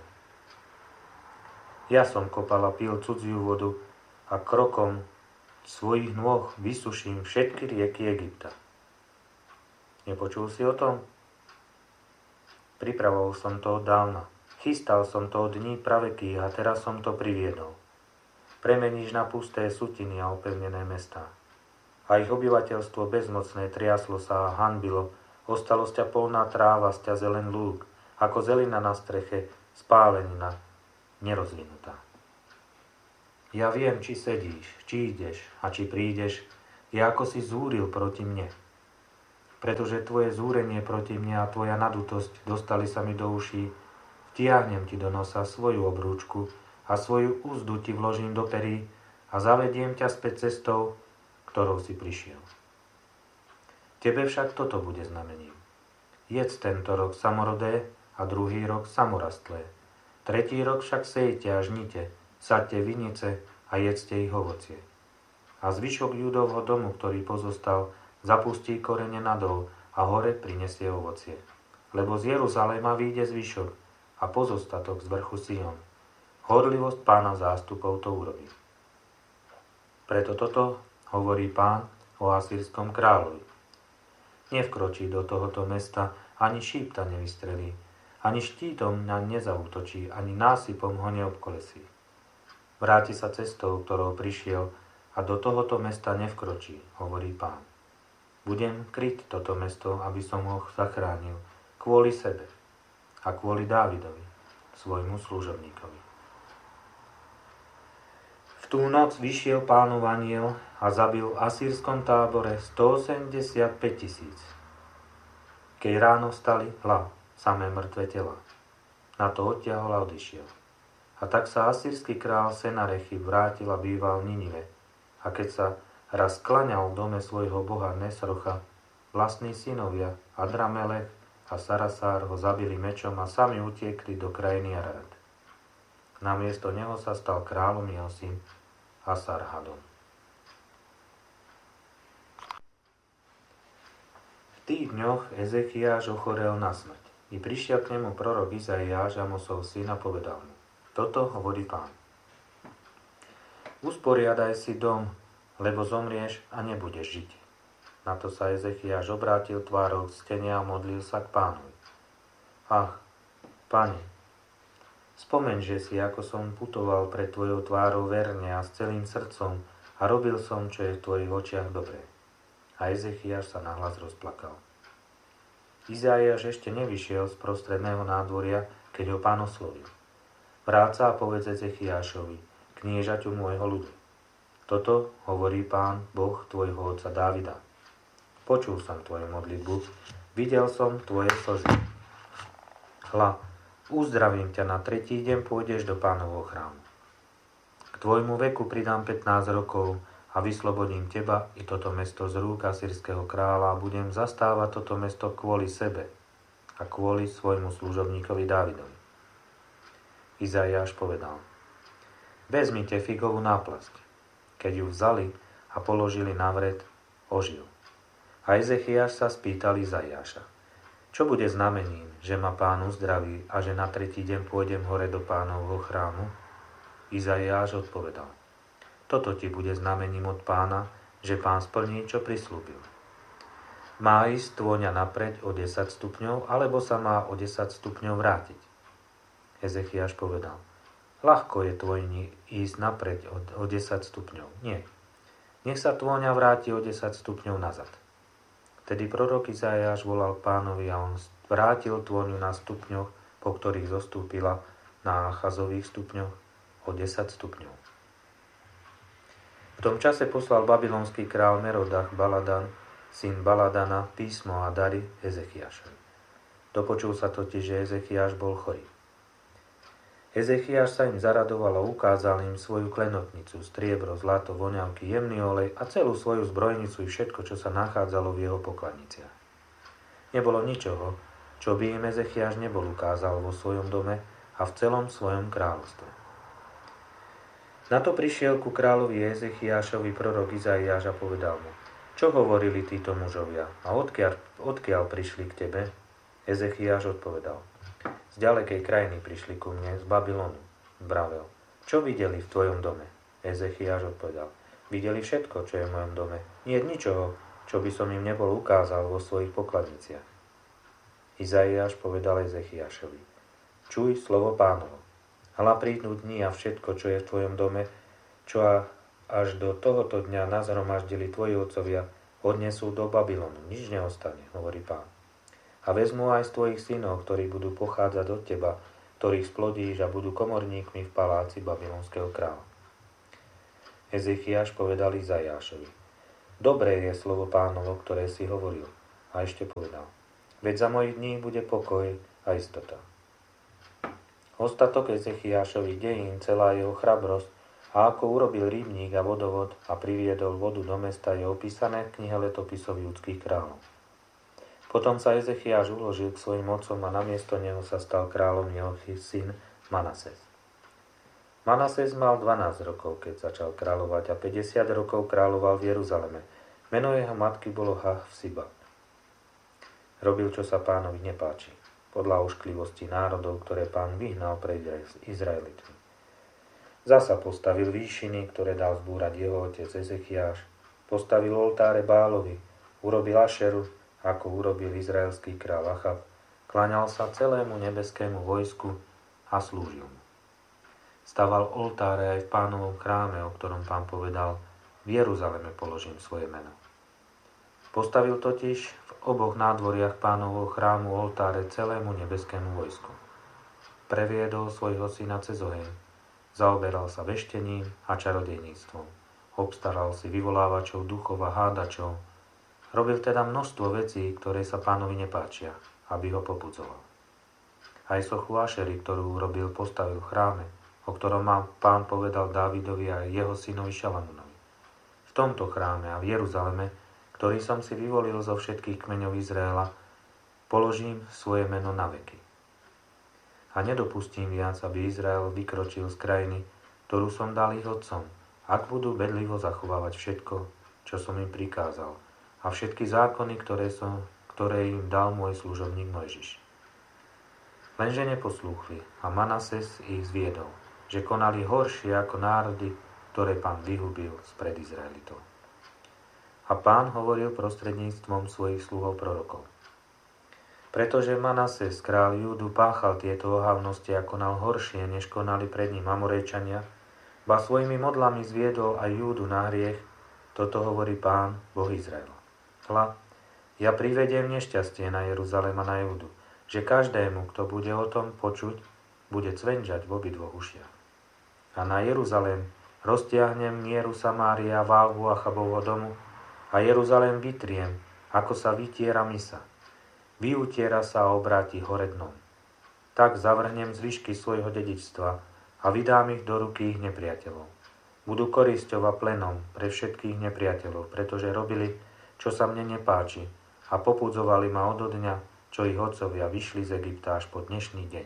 Ja som kopal a pil cudziu vodu a krokom svojich nôh vysuším všetky rieky Egypta. Nepočul si o tom? Pripravoval som to od dávna. Chystal som to od dní pravekých a teraz som to priviedol. Premeníš na pusté sutiny a opevnené mestá. A ich obyvateľstvo bezmocné triaslo sa a hanbilo, ostalo z ťa polná tráva, z ťa zelen lúk, ako zelina na streche, spálenina, nerozvinutá. Ja viem, či sedíš, či ideš a či prídeš, je ako si zúril proti mne. Pretože tvoje zúrenie proti mne a tvoja nadutosť dostali sa mi do uší, vtiahnem ti do nosa svoju obrúčku a svoju úzdu ti vložím do perí a zavediem ťa späť cestou, ktorou si prišiel. Tebe však toto bude znamením. Jedz tento rok samorodé a druhý rok samorastlé. Tretí rok však sejte a žnite, saďte vinice a jedzte ich ovocie. A zvyšok Judovho domu, ktorý pozostal, zapustí korene nadol a hore prinesie ovocie. Lebo z Jeruzaléma vyjde zvyšok a pozostatok z vrchu Sion. Horlivosť Pána zástupov to urobí. Preto toto hovorí Pán o asýrskom kráľovi. Nevkročí do tohoto mesta, ani šípta nevystrelí, ani štítom naň nezaútočí, ani násypom ho neobkolesí. Vráti sa cestou, ktorou prišiel, a do tohoto mesta nevkročí, hovorí Pán. Budem kryť toto mesto, aby som ho zachránil, kvôli sebe a kvôli Dávidovi, svojmu služobníkovi. V tú noc vyšiel Pánov anjel a zabil v asýrskom tábore stoosemdesiatpäť tisíc. Keď ráno vstali, hľa, samé mŕtve tela. Na to odtiahol a odišiel. A tak sa asýrsky král Senarechib vrátil a býval v Ninive. A keď sa raz klaňal v dome svojho boha Nesrocha, vlastní synovia Adramelech a Sarasár ho zabili mečom a sami utiekli do krajiny Arad. Namiesto neho sa stal kráľom jeho syn Asarhadon. V tých dňoch Ezechiáš ochorel na smrť. I prišiel k nemu prorok Izaiáš, Amosov syn, a povedal mu: Toto hovorí Pán. Usporiadaj si dom, lebo zomrieš a nebudeš žiť. Na to sa Ezechiáš obrátil tvárou k stene a modlil sa k Pánovi. Ach, Pane, spomeň, že si, ako som putoval pred tvojou tvárou verne a s celým srdcom a robil som, čo je v tvojich očiach dobré. A Ezechiáš sa nahlas rozplakal. Izaiáš ešte nevyšiel z prostredného nádvoria, keď ho Pán oslovil. Vráť sa a povedz Ezechiášovi, kniežaťu môjho ľudu. Toto hovorí Pán, Boh tvojho otca Dávida. Počul som tvoju modlitbu, videl som tvoje slzy. Hľa, uzdravím ťa, na tretí deň pôjdeš do Pánovho chrámu. K tvojmu veku pridám pätnásť rokov a vyslobodím teba i toto mesto z rúk asýrskeho kráľa a budem zastávať toto mesto kvôli sebe a kvôli svojmu služobníkovi Dávidovi. Izaiáš povedal: Vezmite figovú náplasť. Keď ju vzali a položili na vred, ožil. A Ezechiáš sa spýtal Izaiáša: Čo bude znamením, že ma Pán uzdraví a že na tretí deň pôjdem hore do Pánovho chrámu? Izaiáš odpovedal: Toto ti bude znamením od Pána, že Pán splní, čo prislúbil. Má ísť tôňa napreď o desať stupňov, alebo sa má o desať stupňov vrátiť? Ezechiáš povedal: Ľahko je tvojni ísť napreď o desať stupňov. Nie. Nech sa tôňa vráti o desať stupňov nazad. Vtedy prorok Izaiáš volal Pánovi a on vrátil tôňu na stupňoch, po ktorých zostúpila na Achazových stupňoch o desať stupňov. V tom čase poslal babylonský král Merodach Baladan, syn Baladana, písmo a dary Ezechiášovi. Dopočul sa totiž, že Ezechiáš bol chorý. Ezechiáš sa im zaradoval a ukázal im svoju klenotnicu, striebro, zlato, voňavky, jemný olej a celú svoju zbrojnicu i všetko, čo sa nachádzalo v jeho pokladniciach. Nebolo ničoho, čo by im Ezechiáš nebol ukázal vo svojom dome a v celom svojom kráľovstve. Na to prišiel ku kráľovi Ezechiášovi prorok Izaiáš a povedal mu: Čo hovorili títo mužovia a odkiaľ, odkiaľ prišli k tebe? Ezechiáš odpovedal: Z ďalekej krajiny prišli ku mne, z Babylonu. Vravel: Čo videli v tvojom dome? Ezechiáš odpovedal: Videli všetko, čo je v mojom dome. Nie je ničoho, čo by som im nebol ukázal vo svojich pokladniciach. Izaiáš povedal Ezechiášovi: Čuj slovo Pánovo. Hľa prídu dni a všetko, čo je v tvojom dome, čo až do tohoto dňa nazhromaždili tvoji otcovia, odnesú do Babylonu. Nič neostane, hovorí Pán. A vezmu aj z tvojich synov, ktorí budú pochádzať od teba, ktorých splodíš a budú komorníkmi v paláci babylonského kráľa. Ezechiáš povedal Izajášovi: Dobré je slovo Pánovo, ktoré si hovoril. A ešte povedal: Veď za mojich dní bude pokoj a istota. Ostatok Ezechiášových dejín, celá jeho chrabrosť a ako urobil rybník a vodovod a priviedol vodu do mesta, je opísané v knihe letopisov judských kráľov. Potom sa Ezechiáš uložil k svojim otcom a namiesto neho sa stal kráľom jeho syn Manases. Manases mal dvanásť rokov, keď začal kráľovať, a päťdesiat rokov kráľoval v Jeruzaleme. Meno jeho matky bolo Hafsiba. Robil, čo sa Pánovi nepáči, podľa ošklivosti národov, ktoré Pán vyhnal pred Izraelitmi. Zasa postavil výšiny, ktoré dal zbúrať jeho otec Ezechiáš. Postavil oltáre Bálovi, urobil Ašeru, ako urobil izraelský kráľ Achab. Kláňal sa celému nebeskému vojsku a slúžil mu. Staval oltáre aj v Pánovom chráme, o ktorom Pán povedal: V Jeruzaleme položím svoje meno. Postavil totiž v oboch nádvoriach Pánovho chrámu oltáre celému nebeskému vojsku. Previedol svojho syna cez oheň. Zaoberal sa veštením a čarodejníctvom. Obstaral si vyvolávačov duchov a hádačov. Robil teda množstvo vecí, ktoré sa Pánovi nepáčia, aby ho popudzoval. Aj sochu Ašery, ktorú urobil, postavil v chráme, o ktorom Pán povedal Dávidovi a jeho synovi Šalamúnovi. V tomto chráme a v Jeruzaleme, ktorý som si vyvolil zo všetkých kmeňov Izraela, položím svoje meno na veky. A nedopustím viac, aby Izrael vykročil z krajiny, ktorú som dal ich otcom, ak budú bedlivo zachovávať všetko, čo som im prikázal, a všetky zákony, ktoré, som, ktoré im dal môj služobník Mojžiš. Lenže neposlúchli a Manases ich zviedol, že konali horšie ako národy, ktoré Pán vyhubil spred Izraelitov. A Pán hovoril prostredníctvom svojich sluhov prorokov. Pretože Manases, kráľ Júdu, páchal tieto ohavnosti a konal horšie, než konali pred ním Amorejčania, ba svojimi modlami zviedol aj Júdu na hriech, toto hovorí Pán, Boh Izraela. Hľa, ja privediem nešťastie na Jeruzalém a na Júdu, že každému, kto bude o tom počuť, bude cvenžať v obidvoch ušiach. A na Jeruzalém roztiahnem mieru Samária, váhu Achabovho domu, a Jeruzalém vytriem, ako sa vytiera mysa. Vyutiera sa a obráti hore dnom. Tak zavrhnem zvyšky svojho dedičstva a vydám ich do ruky ich nepriateľov. Budú korisťou a plenom pre všetkých nepriateľov, pretože robili, čo sa mne nepáči, a popudzovali ma odo dňa, čo ich otcovia vyšli z Egypta až po dnešný deň.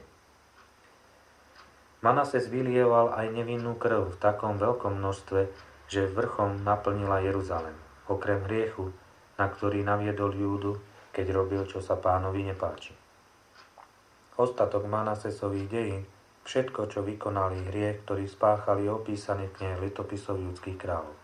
Manases vylieval aj nevinnú krv v takom veľkom množstve, že vrchom naplnila Jeruzalém, okrem hriechu, na ktorý naviedol Júdu, keď robil, čo sa Pánovi nepáči. Ostatok Manasesových dejín, všetko, čo vykonali, hriech, ktorý spáchali, je opísaný v knihe letopisov judských kráľov.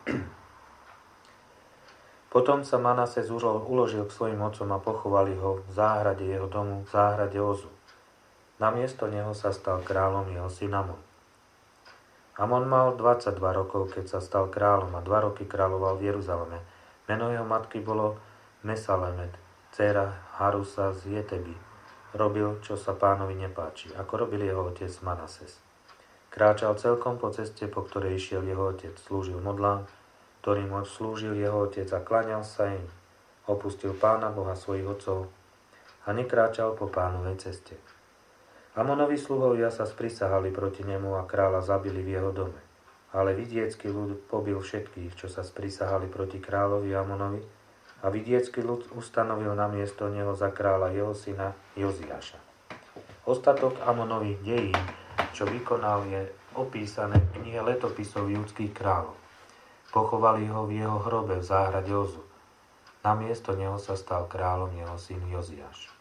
Potom sa Manases uložil k svojim otcom a pochovali ho v záhrade jeho domu, v záhrade Ozu. Namiesto neho sa stal kráľom jeho syn Amon. Amon mal dvadsaťdva rokov, keď sa stal kráľom, a dva roky kráľoval v Jeruzaleme. Meno jeho matky bolo Mesalemet, dcéra Harusa z Jeteby. Robil, čo sa Pánovi nepáči, ako robil jeho otec Manases. Kráčal celkom po ceste, po ktorej išiel jeho otec, slúžil modlám, ktorým slúžil jeho otec, a klaňal sa im. Opustil Pána Boha svojich otcov a nekráčal po Pánovej ceste. Amonovi sluhovia sa sprisahali proti nemu a kráľa zabili v jeho dome. Ale vidiecký ľud pobil všetkých, čo sa sprisahali proti kráľovi Amonovi, a vidiecký ľud ustanovil namiesto neho za kráľa jeho syna Joziáša. Ostatok Amonových dejín, čo vykonal, je opísané v knihe letopisov judských kráľov. Pochovali ho v jeho hrobe v záhrade Ozu. Namiesto neho sa stal kráľom jeho syn Joziáš.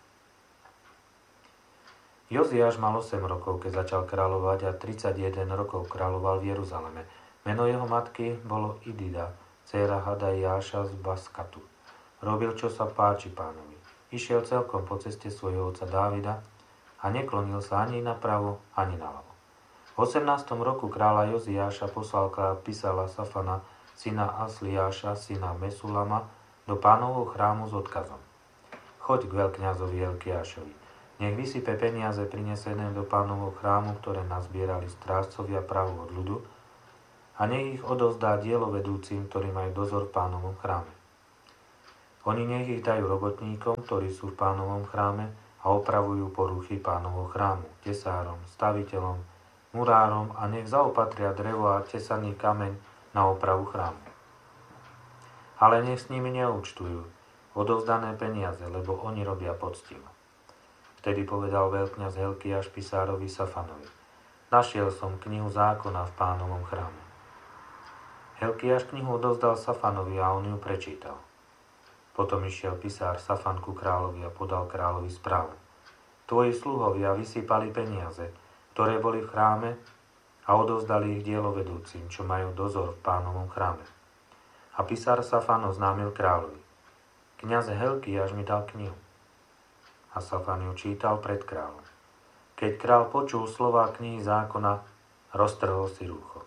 Joziáš mal osem rokov, keď začal kráľovať, a tridsaťjeden rokov kráľoval v Jeruzaleme. Meno jeho matky bolo Idida, dcéra Hadajáša z Baskatu. Robil, čo sa páči Pánovi. Išiel celkom po ceste svojho otca Dávida a neklonil sa ani napravo, ani naľavo. V osemnástom roku kráľa Joziáša poslal písala Safana, syna Asliáša, syna Mesulama, do Pánovho chrámu s odkazom: Choď k veľkňazovi Elkiášovi. Nech vysype peniaze prinesené do Pánovho chrámu, ktoré nazbierali strážcovia právu od ľudu, a nech ich odovzdá dielovedúcim, ktorí majú dozor v Pánovom chráme. Oni nech ich dajú robotníkom, ktorí sú v Pánovom chráme a opravujú poruchy Pánovho chrámu, tesárom, staviteľom, murárom a nech zaopatria drevo a tesaný kameň na opravu chrámu. Ale nech s nimi neúčtujú odovzdané peniaze, lebo oni robia poctivo. Vtedy povedal veľkňaz Hilkiáš pisárovi Safanovi: Našiel som knihu zákona v Pánovom chráme. Hilkiáš knihu odovzdal Safanovi a on ju prečítal. Potom išiel pisár Safan ku kráľovi a podal kráľovi správu. Tvoji sluhovia vysypali peniaze, ktoré boli v chráme, a odovzdali ich dielovedúcim, čo majú dozor v Pánovom chráme. A pisár Safan oznámil kráľovi: Kňaz Hilkiáš mi dal knihu. A Safan ju čítal pred kráľom. Keď kráľ počul slová knihy zákona, roztrhol si rúcho.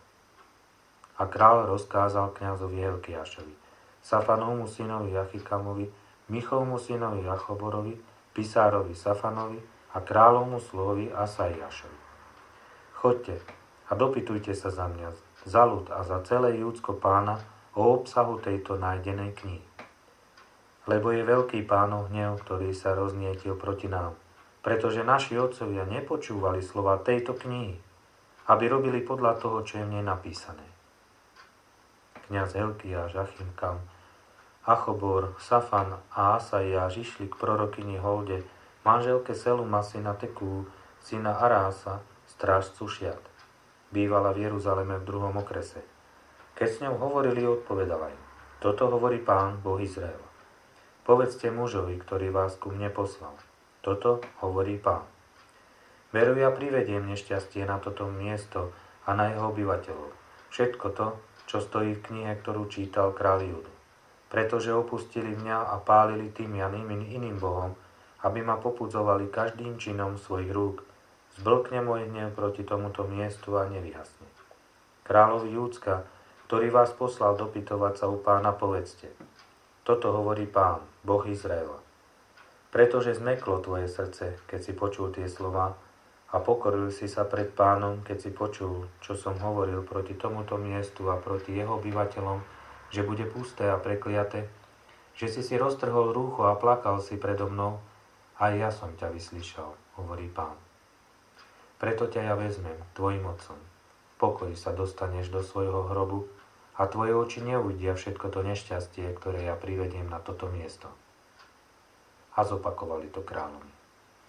A kráľ rozkázal kňazovi Hilkiášovi, Safanovmu synovi Achikamovi, Michovmu synovi Achoborovi, pisárovi Safanovi a kráľovmu sluhovi Asaiášovi: Choďte a dopytujte sa za mňa, za ľud a za celé Júdsko pána o obsahu tejto nájdenej knihy. Lebo je veľký Pánov hnev, ktorý sa roznietil proti nám, pretože naši otcovia nepočúvali slova tejto knihy, aby robili podľa toho, čo je v nej napísané. Kňaz Hilkiáš, Achimkam, Achobor, Safan a Asaiáš išli k prorokyni Holde, manželke Seluma syna Tekú, syna Arása, strážcu Šiat. Bývala v Jeruzaleme v druhom okrese. Keď s ňou hovorili, odpovedala im: Toto hovorí Pán, Boh Izraela. Povedzte mužovi, ktorý vás ku mne poslal. Toto hovorí Pán. Veru, ja privediem nešťastie na toto miesto a na jeho obyvateľov. Všetko to, čo stojí v knihe, ktorú čítal kráľ Júdu. Pretože opustili mňa a pálili tymian iným bohom, aby ma popudzovali každým činom svojich rúk. Zblkne môj hnev proti tomuto miestu a nevyhasne. Kráľovi Júdska, ktorý vás poslal dopytovať sa u Pána, povedzte: Toto hovorí Pán, Boh Izraela. Pretože zmeklo tvoje srdce, keď si počul tie slova, a pokoril si sa pred Pánom, keď si počul, čo som hovoril proti tomuto miestu a proti jeho obyvateľom, že bude pusté a prekliaté, že si si roztrhol rúcho a plakal si predo mnou, aj ja som ťa vyslyšal, hovorí Pán. Preto ťa ja vezmem tvojim otcom. V pokoji sa dostaneš do svojho hrobu a tvoje oči neuvidia všetko to nešťastie, ktoré ja privediem na toto miesto. A zopakovali to kráľovi.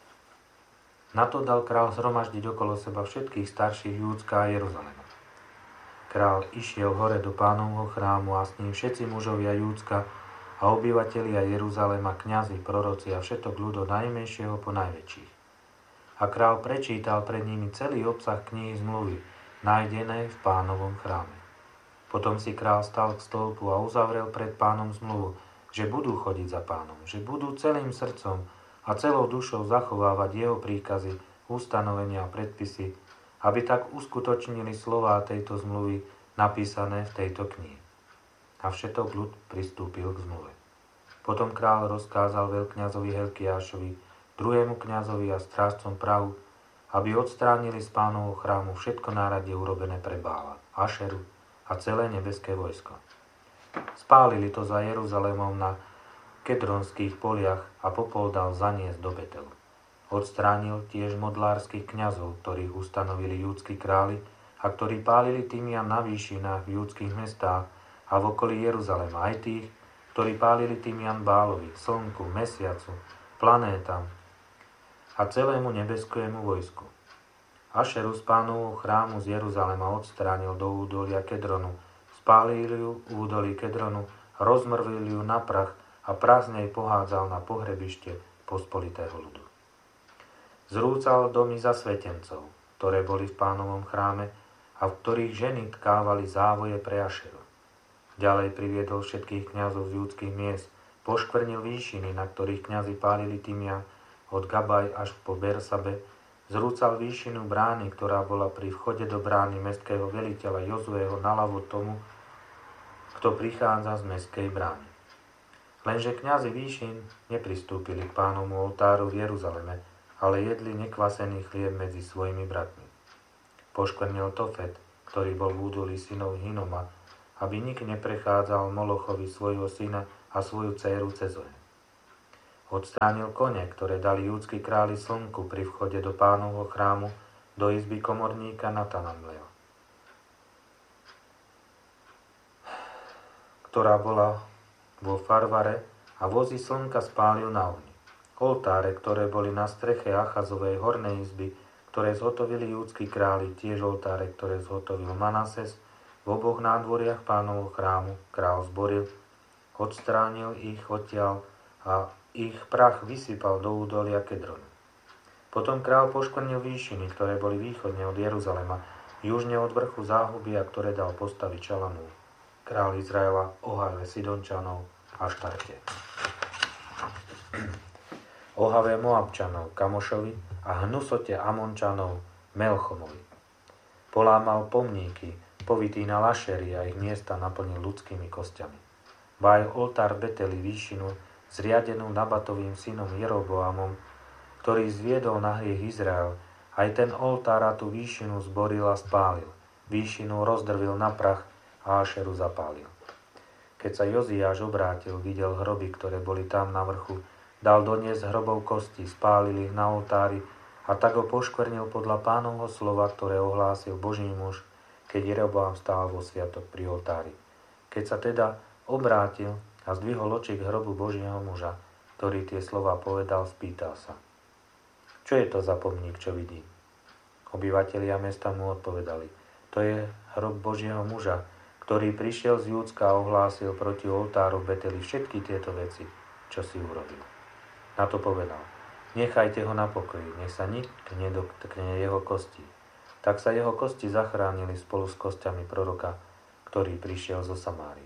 Na to dal král zhromaždiť okolo seba všetkých starších Júdska a Jeruzalema. Král išiel hore do Pánovho chrámu a s ním všetci mužovia Júdska a obyvatelia Jeruzalema, kňazi, proroci a všetok ľud od najmenšieho po najväčších. A král prečítal pred nimi celý obsah knihy zmluvy, nájdenej v Pánovom chráme. Potom si král stal k stĺpu a uzavrel pred Pánom zmluvu, že budú chodiť za Pánom, že budú celým srdcom a celou dušou zachovávať jeho príkazy, ustanovenia a predpisy, aby tak uskutočnili slová tejto zmluvy napísané v tejto knihe. A všetok ľud pristúpil k zmluve. Potom kráľ rozkázal veľkňazovi Hilkiášovi, druhému kňazovi a strážcom prahu, aby odstránili z Pánovho chrámu všetko náradie urobené pre Bála, Ašeru a celé nebeské vojsko. Spálili to za Jeruzalémom na Kedronských poliach a popol dal zaniesť do Betelu. Odstránil tiež modlárskych kňazov, ktorých ustanovili júdski králi a ktorí pálili tymian na výšinách v júdskych mestách a v okolí Jeruzalema, aj tých, ktorí pálili tymian Bálovi, slnku, mesiacu, planétam a celému nebeskému vojsku. Ašeru z Pánovho chrámu z Jeruzalema odstránil do údolia Kedronu, spálili ju v údolí Kedronu, rozmrvili ju na prach a prach z nej pohádzal na pohrebište pospolitého ľudu. Zrúcal domy zasvetencov, ktoré boli v Pánovom chráme a v ktorých ženy tkávali závoje pre Ašeru. Ďalej priviedol všetkých kňazov z júdskych miest, poškvrnil výšiny, na ktorých kňazi pálili tymian od Gabaj až po Bersabe, zrúcal výšinu brány, ktorá bola pri vchode do brány mestského veliteľa Jozueho naľavo tomu, kto prichádza z mestskej brány. Lenže kňazi výšin nepristúpili k Pánovmu oltáru v Jeruzaleme, ale jedli nekvasený chlieb medzi svojimi bratmi. Poškvrnil Tofet, ktorý bol v údolí synov Hinoma, aby nik neprechádzal Molochovi svojho syna a svoju dcéru cez oheň. Odstránil kone, ktoré dali júdski králi slnku pri vchode do Pánovho chrámu do izby komorníka Natanamlea, ktorá bola vo Farvare, a vozy slnka spálil na ohni. Oltáre, ktoré boli na streche Achazovej hornej izby, ktoré zhotovili júdski králi, tiež oltáre, ktoré zhotovil Manases, v oboch nádvoriach Pánovho chrámu král zboril, odstránil ich odtiaľ a ich prach vysypal do údolia Kedronu. Potom král poškvrnil výšiny, ktoré boli východne od Jeruzalema, južne od vrchu záhuby, a ktoré dal postaviť Šalamún, král Izraela, Ohave Sidončanov a Štarte. Ohave Moabčanov Kamošovi a hnusote Amončanov Melchomovi. Polámal pomníky, povytínal Ašery a ich miesta naplnil ľudskými kostiami. Baj oltár Beteli výšinu, zriadenú Nabatovým synom Jeroboamom, ktorý zviedol na hriech Izrael, aj ten oltár a tú výšinu zboril a spálil. Výšinu rozdrvil na prach a Ašeru zapálil. Keď sa Joziáš obrátil, videl hroby, ktoré boli tam na vrchu, dal doniesť hrobov kosti, spálil ich na oltári a tak ho poškvrnil podľa Pánovho slova, ktoré ohlásil Boží muž, keď Jeroboam stál vo sviatok pri oltári. Keď sa teda obrátil a zdvihol oči k hrobu Božieho muža, ktorý tie slova povedal, spýtal sa: Čo je to za pomník, čo vidím? Obyvatelia mesta mu odpovedali: To je hrob Božieho muža, ktorý prišiel z Júdska a ohlásil proti oltáru v Beteli všetky tieto veci, čo si urobil. Na to povedal: Nechajte ho na pokoji, nech sa nik nedotkne jeho kostí. Tak sa jeho kosti zachránili spolu s kostiami proroka, ktorý prišiel zo Samárie.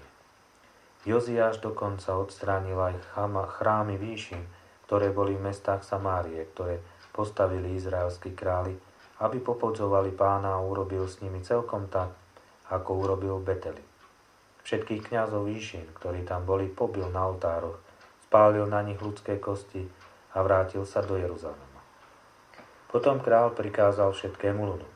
Joziáš dokonca odstránil aj chrámy výšin, ktoré boli v mestách Samárie, ktoré postavili izraelskí králi, aby popodzovali Pána, a urobil s nimi celkom tak, ako urobil v Beteli. Všetkých kňazov výšin, ktorí tam boli, pobil na oltároch, spálil na nich ľudské kosti a vrátil sa do Jeruzalema. Potom král prikázal všetkému ľudu: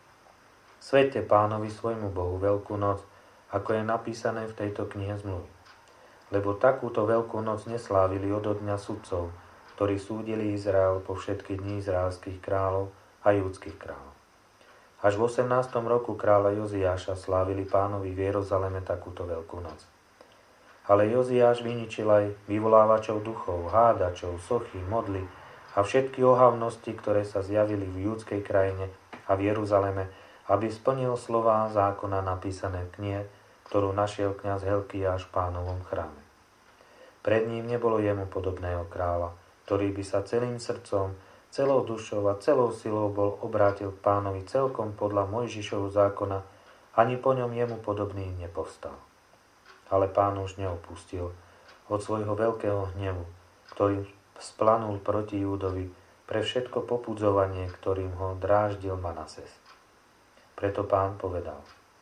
Sväťte Pánovi svojmu Bohu Veľkú noc, ako je napísané v tejto knihe zmluvy. Lebo takúto Veľkú noc neslávili odo dňa sudcov, ktorí súdili Izrael po všetky dni izraelských kráľov a júdskych kráľov. Až v osemnástom roku kráľa Joziáša slávili Pánovi v Jeruzaleme takúto Veľkú noc. Ale Joziáš vyničil aj vyvolávačov duchov, hádačov, sochy, modly a všetky ohavnosti, ktoré sa zjavili v judskej krajine a v Jeruzaleme, aby splnil slová zákona napísané v knihe, ktorú našiel kňaz Helkiáš v Pánovom chráme. Pred ním nebolo jemu podobného kráľa, ktorý by sa celým srdcom, celou dušou a celou silou bol obrátil k Pánovi celkom podľa Mojžišovho zákona, ani po ňom jemu podobný nepovstal. Ale Pán už neopustil od svojho veľkého hnevu, ktorým splanul proti Júdovi pre všetko popudzovanie, ktorým ho dráždil Manases. Preto Pán povedal: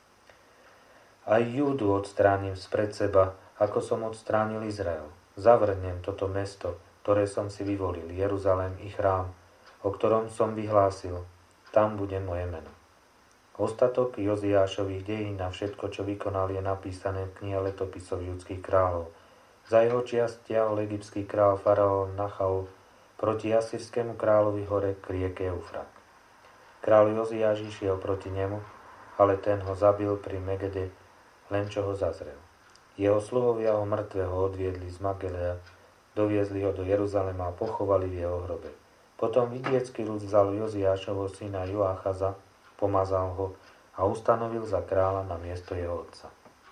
Aj Júdu odstránim spred seba, ako som odstránil Izrael. Zavrhnem toto mesto, ktoré som si vyvolil, Jeruzalém i chrám, o ktorom som vyhlásil: Tam bude moje meno. Ostatok Joziášových dejín a všetko, čo vykonal, je napísané v knihe letopisov judských kráľov. Za jeho čias stiahol egyptský král faraón Nachau proti asýrskému kráľovi hore k rieke Eufrat. Král Joziáš išiel proti nemu, ale ten ho zabil pri Megede, len čo ho zazrel. Jeho sluhovia ho mŕtvého odviedli z Magelea, doviezli ho do Jeruzalema a pochovali v jeho hrobe. Potom vidiecký ľud vzal Joziášovho syna Joachaza, pomazal ho a ustanovil za kráľa na miesto jeho otca.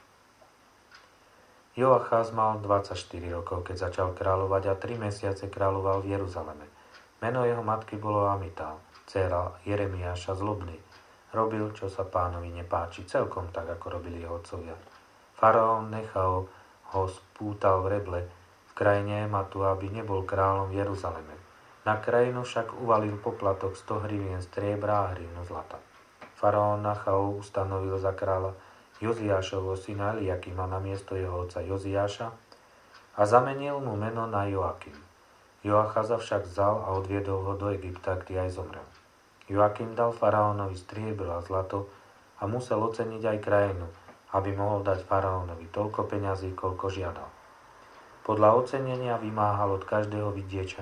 Joachaz mal dvadsaťštyri rokov, keď začal kráľovať, a tri mesiace kráľoval v Jeruzaleme. Meno jeho matky bolo Amital, dcéra Jeremiáša zlobný. Robil, čo sa Pánovi nepáči, celkom tak, ako robili jeho otcovia. Faraón Nechao ho spútal v Reble, v krajine Ematu, aby nebol kráľom v Jeruzaleme. Na krajinu však uvalil poplatok sto hrivien striebra a hrivnu zlata. Faraón Nechao ustanovil za kráľa Joziášovho syna Eliakima na miesto jeho otca Joziáša a zamenil mu meno na Joakim. Joachaza však vzal a odviedol ho do Egypta, kde aj zomrel. Joakim dal faraónovi striebro a zlato a musel oceniť aj krajinu, aby mohol dať faraónovi toľko peňazí, koľko žiadal. Podľa ocenenia vymáhal od každého vidieča